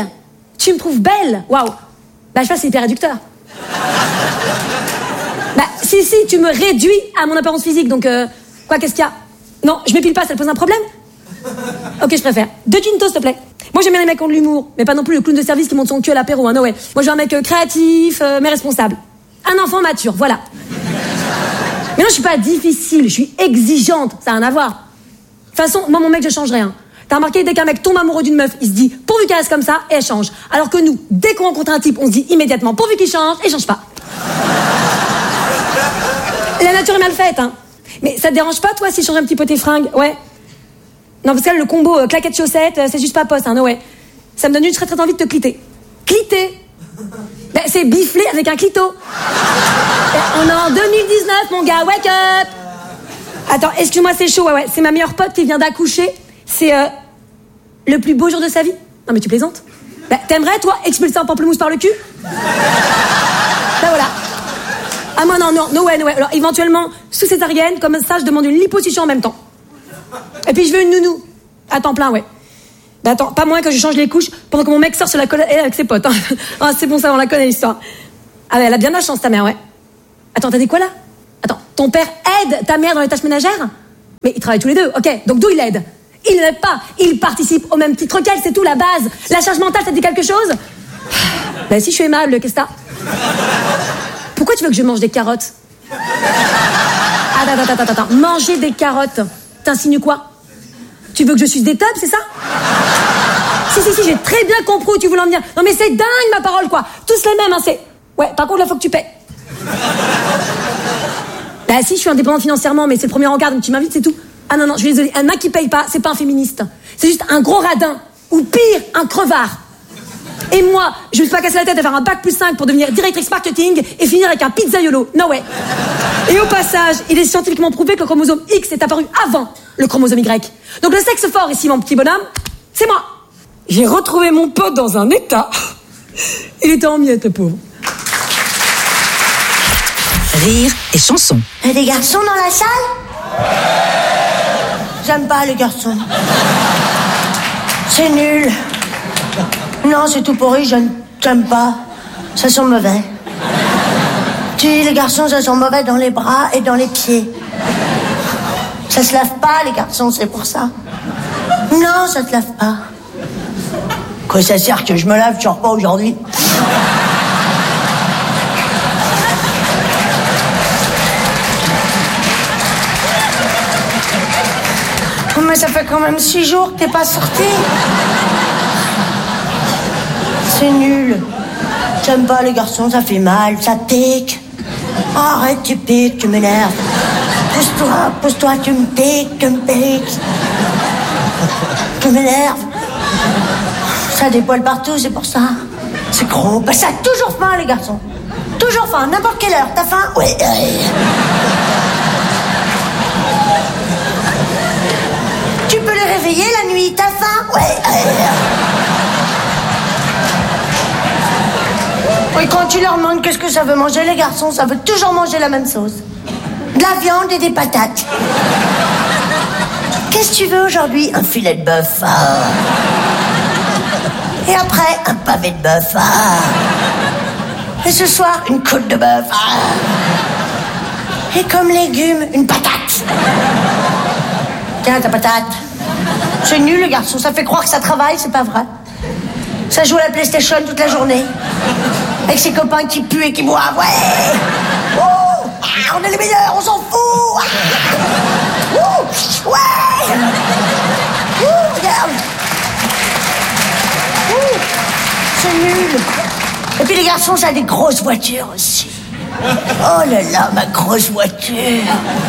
Tu me trouves belle ? Waouh. Bah je sais pas, c'est hyper réducteur. Bah si, tu me réduis à mon apparence physique, donc quoi, qu'est-ce qu'il y a ? Non, je m'épile pas, ça te pose un problème ? Ok, je préfère. 2 gintos, s'il te plaît. Moi, j'aime bien les mecs qui ont de l'humour, mais pas non plus le clown de service qui monte son cul à l'apéro, hein, no way. Moi, je veux un mec créatif, mais responsable. Un enfant mature, voilà. Mais non, je suis pas difficile, je suis exigeante, ça n'a rien à voir. De toute façon, moi, mon mec, je change rien. T'as remarqué, dès qu'un mec tombe amoureux d'une meuf, il se dit, pourvu qu'elle reste comme ça, et elle change. Alors que nous, dès qu'on rencontre un type, on se dit immédiatement, pourvu qu'il change, et il change pas. La nature est mal faite, hein. Mais ça te dérange pas, toi, si je change un petit peu tes fringues ? Ouais. Non, parce que là, le combo claquette-chaussette, c'est juste pas poste, hein, no way. Ça me donne une très très envie de te cliter. Cliter ? Ben, c'est bifler avec un clito. Ben, on est en 2019, mon gars, wake up ! Attends, excuse-moi, c'est chaud, ouais. C'est ma meilleure pote qui vient d'accoucher. C'est le plus beau jour de sa vie. Non, mais tu plaisantes ? Ben, t'aimerais, toi, expulser un pamplemousse par le cul ? Ben voilà. Ah, moi, non, no way. Alors, éventuellement, sous césarienne, comme ça, je demande une liposuction en même temps. Et puis je veux une nounou. À temps plein, ouais. Bah attends, pas moins que je change les couches pendant que mon mec sort sur la colle avec ses potes. Hein. Ah, c'est bon, ça, on la connaît, l'histoire. Ah ouais, elle a bien de la chance, ta mère, ouais. Attends, t'as dit quoi, là? Attends, ton père aide ta mère dans les tâches ménagères? Mais ils travaillent tous les deux, ok. Donc d'où il aide? Il ne l'aide pas. Il participe au même titre qu'elle, c'est tout, la base. La charge mentale, ça te dit quelque chose? Bah si, je suis aimable, qu'est-ce que t'as? Pourquoi tu veux que je mange des carottes? Attends. Manger des carottes, t'insinues quoi? Tu veux que je suce des tubs, c'est ça? Si, j'ai très bien compris où tu voulais en venir. Non mais c'est dingue, ma parole, quoi. Tous les mêmes, hein, c'est... Ouais, par contre, là, faut que tu paies. Bah si, je suis indépendante financièrement, mais c'est le premier encart, donc tu m'invites, c'est tout. Ah non, je suis désolée, un mec qui paye pas, c'est pas un féministe. C'est juste un gros radin. Ou pire, un crevard. Et moi, je me suis pas cassé la tête à faire un bac +5 pour devenir directrice marketing et finir avec un pizzaiolo. No way. Et au passage, il est scientifiquement prouvé que le chromosome X est apparu avant le chromosome Y. Donc le sexe fort ici, mon petit bonhomme, c'est moi. J'ai retrouvé mon pote dans un état. Il était en miettes, le pauvre. Rire et chanson. Et des garçons dans la salle? J'aime pas les garçons. C'est nul. Non, c'est tout pourri, j'aime pas. Ça sent mauvais. Les garçons, ça sent mauvais dans les bras et dans les pieds. Ça se lave pas, les garçons, c'est pour ça. Non, ça te lave pas. Quoi, ça sert que je me lave, tu sors pas aujourd'hui? Mais ça fait quand même 6 jours que t'es pas sorti. C'est nul. J'aime pas les garçons, ça fait mal, ça pique. Oh, arrête, tu piques, tu m'énerves. Pousse-toi, tu me piques, tu me piques. Tu m'énerves. Ça a des poils partout, c'est pour ça. C'est gros. Bah, ça a toujours faim, les garçons. Toujours faim, n'importe quelle heure. T'as faim? Oui. Tu peux les réveiller la nuit, t'as faim? Ouais. Et quand tu leur demandes qu'est-ce que ça veut manger, les garçons, ça veut toujours manger la même chose. De la viande et des patates. Qu'est-ce que tu veux aujourd'hui? Un filet de bœuf. Et après, un pavé de bœuf. Et ce soir, une côte de bœuf. Et comme légumes, une patate. Tiens, ta patate. C'est nul, le garçon. Ça fait croire que ça travaille, c'est pas vrai. Ça joue à la PlayStation toute la journée. Avec ses copains qui puent et qui boivent. Ouais. Oh, on est les meilleurs, on s'en fout. Ouais. Regarde. C'est nul. Et puis les garçons, ça a des grosses voitures aussi. Oh là là, ma grosse voiture.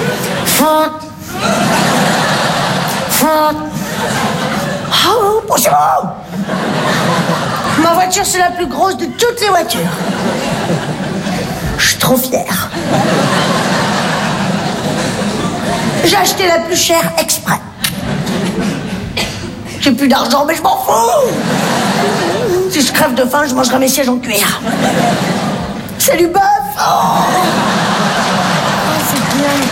Oh, bonjour. Ma voiture, c'est la plus grosse de toutes les voitures. Je suis trop fière. J'ai acheté la plus chère exprès. J'ai plus d'argent, mais je m'en fous. Si je crève de faim, je mangerai mes sièges en cuir. C'est du bœuf. Oh, c'est bien.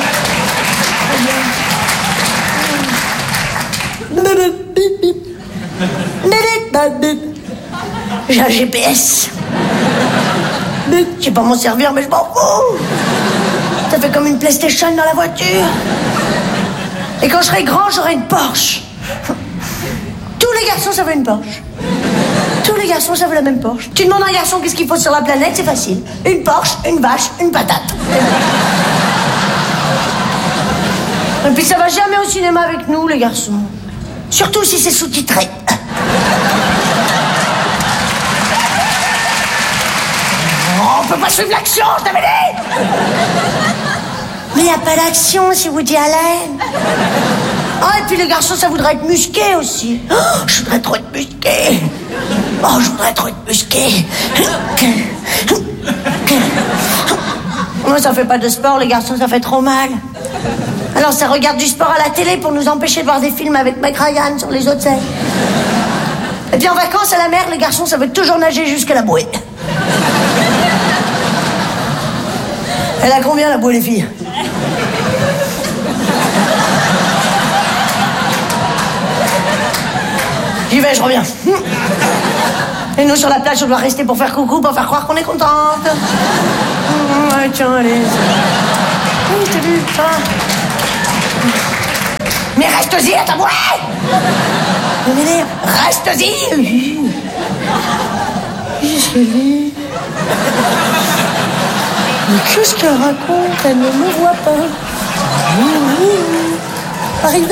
J'ai un GPS. Je sais pas m'en servir, mais je m'en fous. Ça fait comme une PlayStation dans la voiture. Et quand je serai grand, j'aurai une Porsche. Tous les garçons, ça veut une Porsche. Tous les garçons, ça veut la même Porsche. Tu demandes à un garçon qu'est-ce qu'il faut sur la planète, c'est facile. Une Porsche, une vache, une patate. Et puis ça va jamais au cinéma avec nous, les garçons. Surtout si c'est sous-titré. Oh, on peut pas suivre l'action, je t'avais dit. Mais y a pas d'action si Woody Allen. Ah, et puis les garçons, ça voudrait être musqué aussi. Oh, je voudrais trop être musqué. Oh, je voudrais trop être musqué. Moi, ça fait pas de sport, les garçons, ça fait trop mal. Alors ça regarde du sport à la télé pour nous empêcher de voir des films avec Meg Ryan sur les hôtels. Et puis en vacances à la mer, les garçons, ça veut toujours nager jusqu'à la bouée. Elle a combien la bouée, les filles? J'y vais, je reviens. Et nous, sur la plage, on doit rester pour faire coucou, pour faire croire qu'on est contente. Ouais, tiens, allez. Oui, je t'ai vu, ça va. Mais reste-y à ta boîte. Mais reste-y. Qu'est-ce qu'elle dit? Mais qu'est-ce qu'elle raconte? Elle ne me voit pas. Arrivé.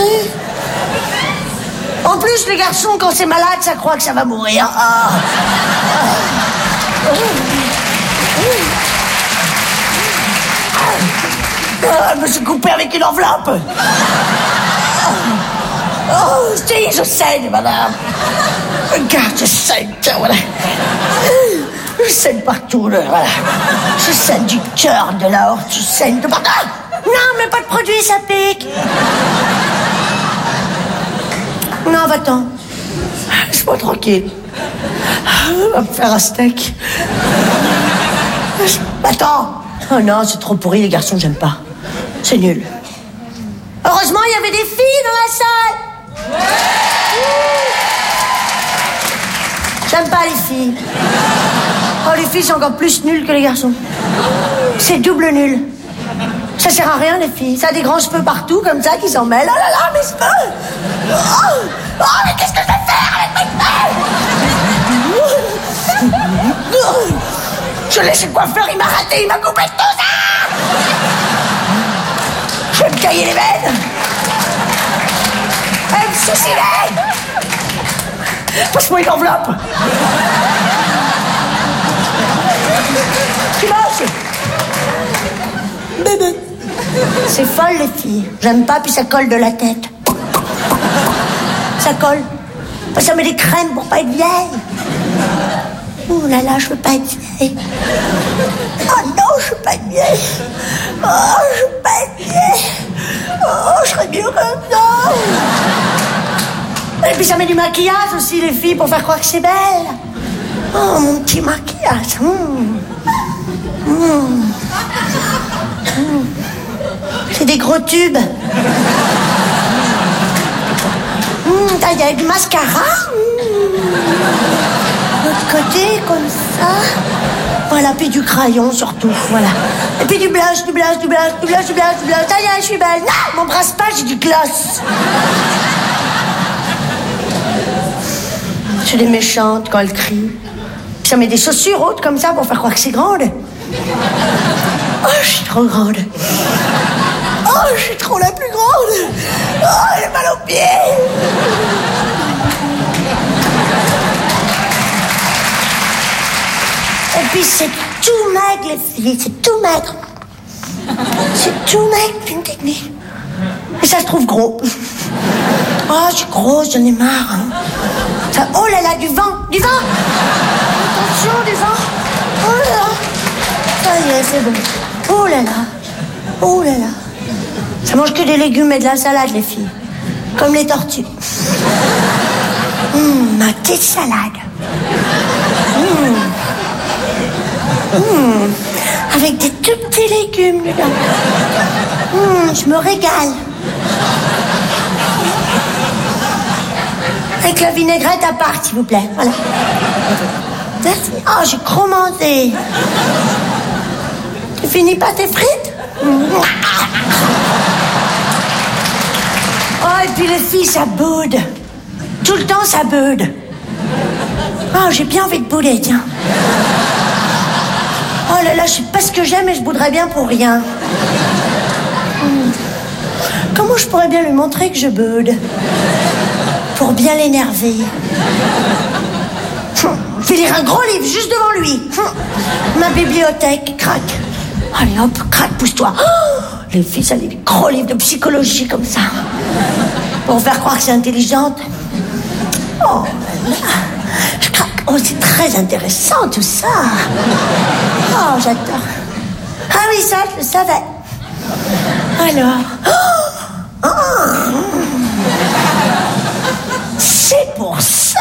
En plus, les garçons, quand c'est malade, ça croit que ça va mourir. Je me suis coupé avec une enveloppe. Oh, si, je saigne, madame. Regarde, je saigne, tiens, voilà. Je saigne partout, là, voilà. Je saigne du cœur, de la horte, je saigne de partout. Non, mais pas de produit, ça pique. Non, va-t'en. Laisse-moi tranquille. On va me faire un steak. Va-t'en. Oh non, c'est trop pourri, les garçons, j'aime pas. C'est nul. Heureusement, il y avait des filles dans la salle. J'aime pas les filles. Oh, les filles sont encore plus nulles que les garçons. C'est double nul. Ça sert à rien, les filles. Ça a des grands cheveux partout, comme ça, qui s'en mêlent. Oh là là, mes cheveux. Oh, mais qu'est-ce que je vais faire avec mes cheveux? Je l'ai chez le coiffeur, il m'a raté, il m'a coupé tout ça. Je vais me cailler les veines. Elle me suicider. Passe-moi une enveloppe. Tu manges? Bébé. C'est folle, les filles. J'aime pas, puis ça colle de la tête. Ça colle. Ça met des crèmes pour pas être vieille. Oh là là, je veux pas être vieille. Oh non, je veux pas être vieille. Oh, je veux pas être vieille. Oh, je serais mieux comme ça. Et puis ça met du maquillage aussi, les filles, pour faire croire que c'est belle. Oh, mon petit maquillage. C'est des gros tubes. Il y a du mascara. De l'autre côté, comme ça. Voilà, puis du crayon surtout, voilà. Et puis du blush. Ça y est, je suis belle. Non, m'embrasse pas, j'ai du gloss. C'est des méchantes quand elles crient. Ça met des chaussures hautes comme ça pour faire croire que c'est grande. Oh, je suis trop grande. Oh, je suis trop la plus grande. Oh, j'ai mal aux pieds. Et puis c'est tout maigre, les filles, c'est tout maigre. C'est tout maigre, c'est une technique. Et ça se trouve gros. Oh, je suis grosse, j'en ai marre. Hein. Ça, oh là là, du vent. Attention, du vent. Oh là là. Ça y est, c'est bon. Oh là là. Ça mange que des légumes et de la salade, les filles. Comme les tortues. Ma petite salade. Avec des tout petits légumes dedans. Je me régale. Avec la vinaigrette à part, s'il vous plaît. Voilà. Merci. Oh, j'ai trop mangé. Tu finis pas tes frites? Oh, et puis les filles, ça boude. Tout le temps, ça boude. Oh, j'ai bien envie de bouder, tiens. Oh là là, je sais pas ce que j'aime et je bouderais bien pour rien. Comment je pourrais bien lui montrer que je boude? Pour bien l'énerver. Je vais lire un gros livre juste devant lui. Ma bibliothèque, crac. Allez hop, crac, pousse-toi. Oh, les filles, ça lit des gros livres de psychologie comme ça. Pour faire croire que c'est intelligente. Oh là là. Je craque. Oh, c'est très intéressant tout ça. Oh, j'adore. Ah oui, ça, je le savais. Alors. Oh. C'est pour ça.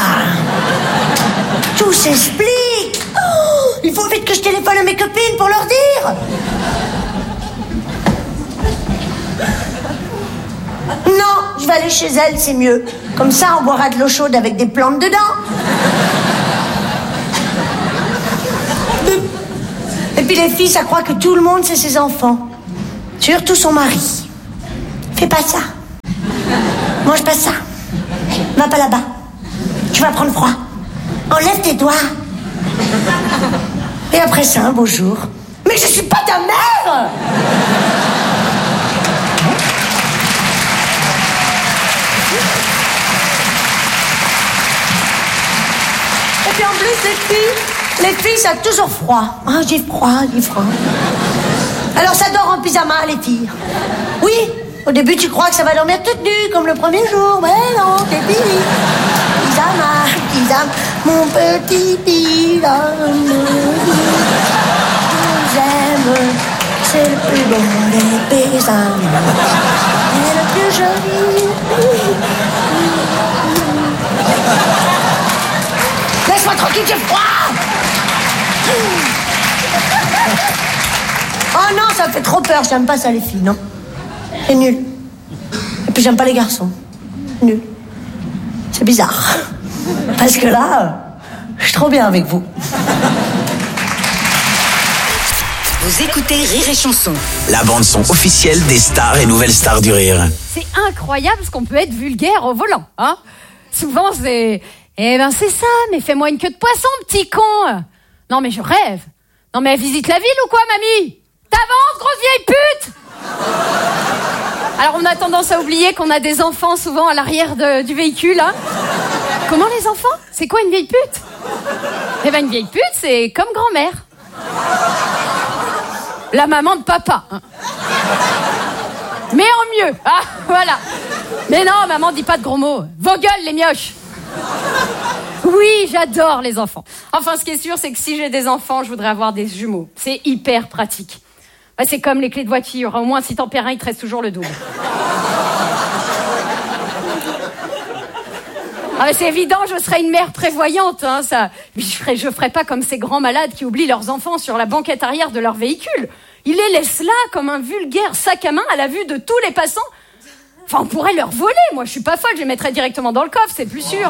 Tout s'explique. Oh, il faut vite que je téléphone à mes copines pour leur dire. Non, je vais aller chez elle, c'est mieux. Comme ça, on boira de l'eau chaude avec des plantes dedans. Et puis les filles, ça croit que tout le monde, c'est ses enfants. Surtout son mari. Fais pas ça. Mange pas ça. Va pas là-bas. Tu vas prendre froid. Enlève tes doigts. Et après ça, un beau jour. Mais je suis pas ta mère! Et puis en plus, les filles, ça a toujours froid. Ah, j'ai froid. Alors ça dort en pyjama, les filles. Oui, au début, tu crois que ça va dormir toute nue, comme le premier jour. Mais non, c'est fini. Pyjama, mon petit pyjama. J'aime, c'est le plus beau des pyjamas. C'est le plus joli. Laisse-moi tranquille, j'ai froid. Oh non, ça me fait trop peur, j'aime pas ça les filles, non. C'est nul. Et puis j'aime pas les garçons. Nul. C'est bizarre. Parce que là, je suis trop bien avec vous. Vous écoutez Rire et Chanson. La bande-son officielle des stars et nouvelles stars du rire. C'est incroyable ce qu'on peut être vulgaire au volant, hein. Souvent c'est... Eh ben c'est ça, mais fais-moi une queue de poisson, petit con. Non mais je rêve. Non mais elle visite la ville ou quoi, mamie? T'avances, grosse vieille pute. Alors on a tendance à oublier qu'on a des enfants souvent à l'arrière du véhicule, hein. Comment les enfants? C'est quoi une vieille pute? Eh ben une vieille pute, c'est comme grand-mère. La maman de papa, hein. Mais en mieux, ah, voilà. Mais non, maman dit pas de gros mots. Vos gueules, les mioches. Oui, j'adore les enfants. Enfin, ce qui est sûr, c'est que si j'ai des enfants, je voudrais avoir des jumeaux. C'est hyper pratique. Bah, c'est comme les clés de voiture. Au moins, si t'en perds un, il te reste toujours le double. Ah, c'est évident, je serais une mère prévoyante, hein, ça. Je ferais pas comme ces grands malades qui oublient leurs enfants sur la banquette arrière de leur véhicule. Ils les laissent là comme un vulgaire sac à main à la vue de tous les passants. Enfin, on pourrait leur voler. Moi, je suis pas folle, je les mettrais directement dans le coffre, c'est plus sûr.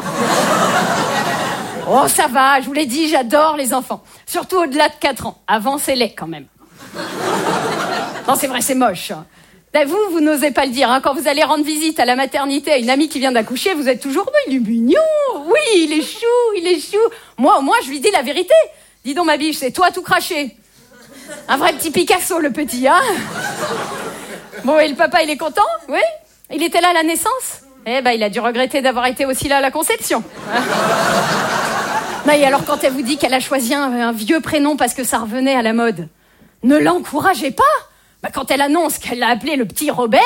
Oh, ça va, je vous l'ai dit, j'adore les enfants. Surtout au-delà de 4 ans. Avant, c'est laid, quand même. Non, c'est vrai, c'est moche. Ben, vous n'osez pas le dire, hein. Quand vous allez rendre visite à la maternité à une amie qui vient d'accoucher, vous êtes toujours, il est mignon. Oui, il est chou. Moi, au moins, je lui dis la vérité. Dis donc, ma biche, c'est toi tout craché. Un vrai petit Picasso, le petit, hein. Bon, et le papa, il est content? Oui? Il était là à la naissance? Eh ben, il a dû regretter d'avoir été aussi là à la conception. Non, et alors, quand elle vous dit qu'elle a choisi un vieux prénom parce que ça revenait à la mode, ne l'encouragez pas. Bah, quand elle annonce qu'elle l'a appelé le petit Robert,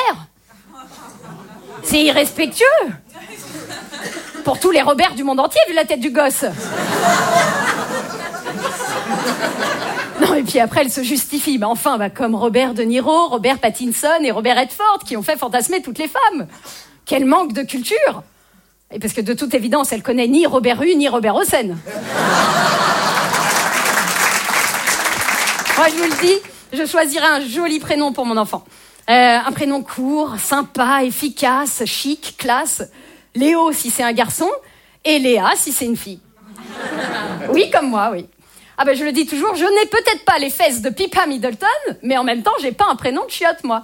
c'est irrespectueux. Pour tous les Robert du monde entier, vu la tête du gosse. Non, et puis après, elle se justifie. Mais enfin, comme Robert De Niro, Robert Pattinson et Robert Redford, qui ont fait fantasmer toutes les femmes. Quel manque de culture. Et parce que de toute évidence, elle connaît ni Robert Hue, ni Robert Hossein. Moi, je vous le dis, je choisirai un joli prénom pour mon enfant. Un prénom court, sympa, efficace, chic, classe. Léo, si c'est un garçon, et Léa, si c'est une fille. Oui, comme moi, oui. Ah ben, je le dis toujours, je n'ai peut-être pas les fesses de Pippa Middleton, mais en même temps, j'ai pas un prénom de chiotte, moi.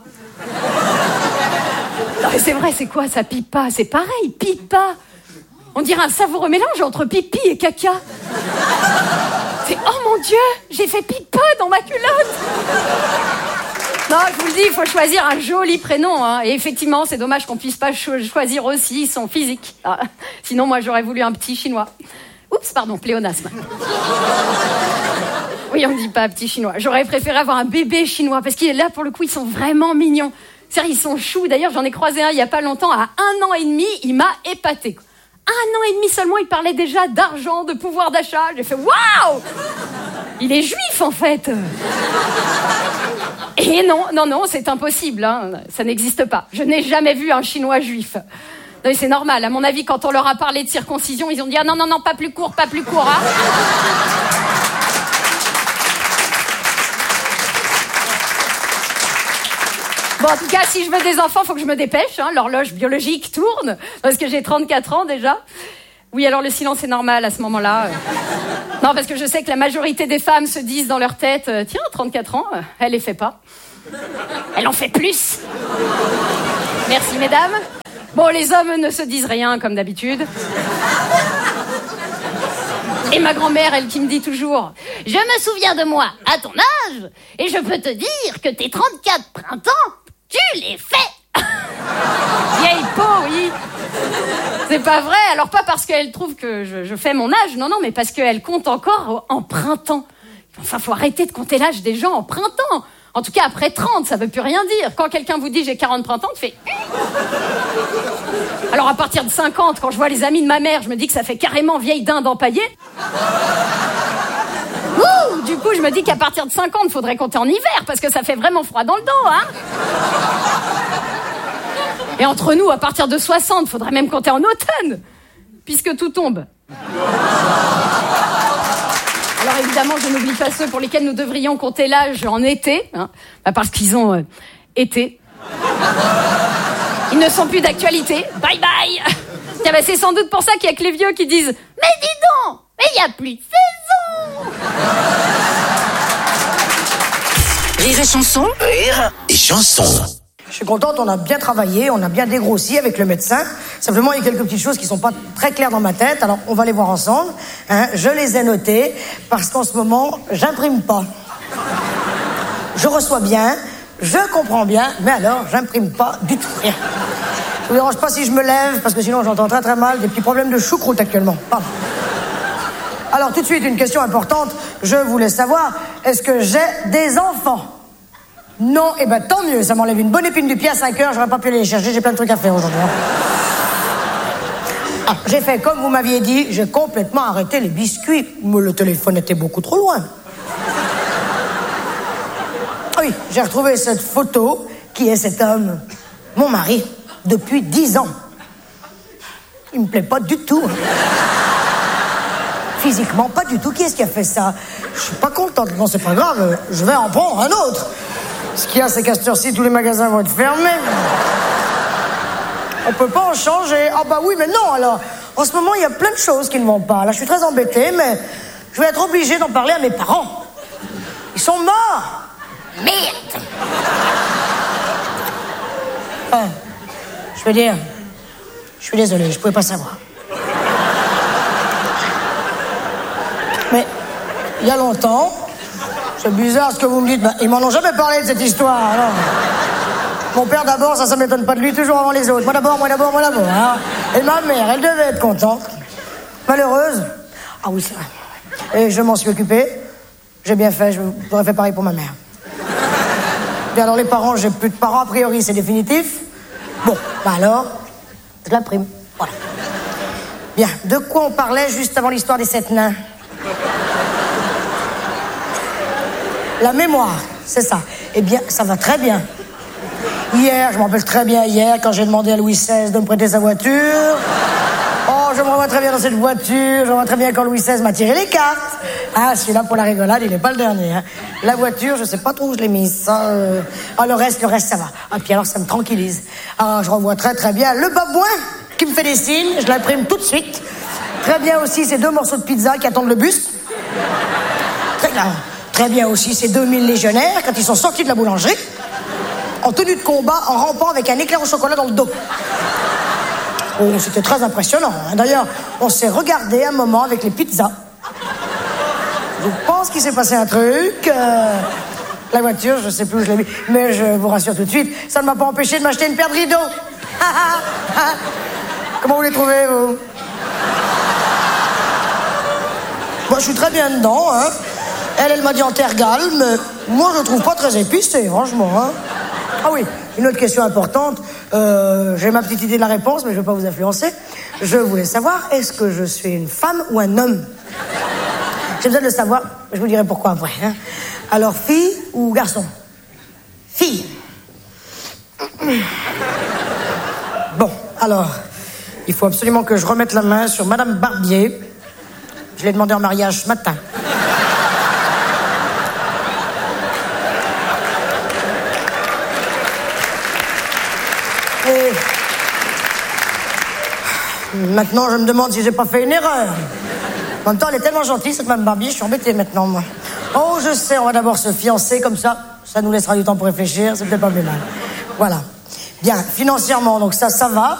Non, mais c'est vrai, c'est quoi ça, Pippa? C'est pareil, Pippa. On dirait un savoureux mélange entre pipi et caca. C'est, oh mon Dieu, j'ai fait Pippa dans ma culotte. Non, je vous le dis, il faut choisir un joli prénom, hein. Et effectivement, c'est dommage qu'on puisse pas choisir aussi son physique. Ah, sinon, moi, j'aurais voulu un petit chinois. Oups, pardon, pléonasme. Oui, on ne dit pas petit chinois. J'aurais préféré avoir un bébé chinois, parce qu'il est là, pour le coup, ils sont vraiment mignons. C'est-à-dire, ils sont choux. D'ailleurs, j'en ai croisé un il y a pas longtemps, à 1 an et demi, il m'a épaté. 1 an et demi seulement, il parlait déjà d'argent, de pouvoir d'achat. J'ai fait, waouh! Il est juif, en fait. Et non, c'est impossible, hein. Ça n'existe pas. Je n'ai jamais vu un chinois juif. Non, mais c'est normal. À mon avis, quand on leur a parlé de circoncision, ils ont dit, ah non, pas plus court, hein. Bon, en tout cas, si je veux des enfants, faut que je me dépêche. Hein. L'horloge biologique tourne, parce que j'ai 34 ans déjà. Oui, alors le silence est normal à ce moment-là. Non, parce que je sais que la majorité des femmes se disent dans leur tête, tiens, 34 ans, elle les fait pas. Elle en fait plus. Merci, mesdames. Bon, les hommes ne se disent rien, comme d'habitude. Et ma grand-mère, elle qui me dit toujours, je me souviens de moi à ton âge, et je peux te dire que tes 34 printemps, tu les fais. Vieille peau, oui. C'est pas vrai, alors pas parce qu'elle trouve que je fais mon âge, non, mais parce qu'elle compte encore en printemps. Enfin, faut arrêter de compter l'âge des gens en printemps. En tout cas, après 30, ça veut plus rien dire. Quand quelqu'un vous dit j'ai 40 printemps, tu fais... Alors à partir de 50, quand je vois les amis de ma mère, je me dis que ça fait carrément vieille dinde empaillée. Ouh, du coup, je me dis qu'à partir de 50, il faudrait compter en hiver, parce que ça fait vraiment froid dans le dos, hein. Et entre nous, à partir de 60, il faudrait même compter en automne, puisque tout tombe. Alors évidemment, je n'oublie pas ceux pour lesquels nous devrions compter l'âge en été, hein, parce qu'ils ont été. Ils ne sont plus d'actualité. Bye bye. Tiens, c'est sans doute pour ça qu'il y a que les vieux qui disent « Mais dis donc, mais il n'y a plus de saison !» Rire et chanson. Rire et chanson. Je suis contente, on a bien travaillé, on a bien dégrossi avec le médecin. Simplement, il y a quelques petites choses qui sont pas très claires dans ma tête. Alors, on va les voir ensemble. Hein, je les ai notées parce qu'en ce moment, j'imprime pas. Je reçois bien, je comprends bien, mais alors, j'imprime pas du tout rien. Ça vous dérange pas si je me lève, parce que sinon, j'entends très très mal. Des petits problèmes de choucroute actuellement. Pardon. Alors, tout de suite, une question importante. Je voulais savoir, est-ce que j'ai des enfants ? Non, eh ben tant mieux, ça m'enlève une bonne épine du pied à 5 heures, j'aurais pas pu aller les chercher, j'ai plein de trucs à faire aujourd'hui. Ah, j'ai fait comme vous m'aviez dit, j'ai complètement arrêté les biscuits, mais le téléphone était beaucoup trop loin. Oui, j'ai retrouvé cette photo, qui est cet homme, mon mari, depuis 10 ans. Il me plaît pas du tout. Physiquement, pas du tout. Qui est-ce qui a fait ça? Je suis pas contente. Bon, c'est pas grave, je vais en prendre un autre. Ce qu'il y a, c'est qu'à cette heure-ci, tous les magasins vont être fermés. On peut pas en changer. Ah bah oui, mais non, alors. En ce moment, il y a plein de choses qui ne vont pas. Là, je suis très embêtée, mais je vais être obligée d'en parler à mes parents. Ils sont morts. Merde. Ah, je veux dire, je suis désolée, je pouvais pas savoir. Mais, il y a longtemps... C'est bizarre ce que vous me dites. Ils m'en ont jamais parlé de cette histoire. Alors. Mon père d'abord, ça m'étonne pas de lui, toujours avant les autres. Moi d'abord. Hein. Et ma mère, elle devait être contente. Malheureuse. Ah oui, c'est vrai. Et je m'en suis occupé. J'ai bien fait, j'aurais fait pareil pour ma mère. Bien alors les parents, j'ai plus de parents, a priori c'est définitif. Bon, bah alors, je la prime. Voilà. Bien, de quoi on parlait juste avant l'histoire des 7 nains ? La mémoire, c'est ça. Eh bien, ça va très bien. Hier, je me rappelle très bien hier, quand j'ai demandé à Louis XVI de me prêter sa voiture. Oh, je me revois très bien dans cette voiture. Je me vois très bien quand Louis XVI m'a tiré les cartes. Ah, celui-là, pour la rigolade, il n'est pas le dernier. Hein. La voiture, je sais pas trop où je l'ai mise. Ça, Ah, le reste, ça va. Ah, puis alors, ça me tranquillise. Ah, je revois très très bien le babouin qui me fait des signes. Je l'imprime tout de suite. Très bien aussi ces 2 morceaux de pizza qui attendent le bus. Très bien. Très bien aussi ces 2000 légionnaires quand ils sont sortis de la boulangerie, en tenue de combat, en rampant avec un éclair au chocolat dans le dos. Oh, c'était très impressionnant. Hein. D'ailleurs, on s'est regardé un moment avec les pizzas. Je pense qu'il s'est passé un truc. La voiture, je sais plus où je l'ai mis, mais je vous rassure tout de suite, ça ne m'a pas empêché de m'acheter une paire de rideaux. Comment vous les trouvez, vous? Moi, je suis très bien dedans, hein. Elle m'a dit en terre galme, mais moi je trouve pas très épicé, franchement. Hein. Ah oui, une autre question importante. J'ai ma petite idée de la réponse, mais je vais pas vous influencer. Je voulais savoir, est-ce que je suis une femme ou un homme? J'ai besoin de le savoir, je vous dirai pourquoi après. Hein. Alors, fille ou garçon? Fille. Bon, alors, il faut absolument que je remette la main sur Madame Barbier. Je l'ai demandé en mariage ce matin. Maintenant, je me demande si j'ai pas fait une erreur. En même temps, elle est tellement gentille, cette Mme Barbie, je suis embêtée maintenant, moi. Oh, je sais, on va d'abord se fiancer, comme ça nous laissera du temps pour réfléchir, c'est peut-être pas plus mal. Voilà. Bien, financièrement, donc ça va.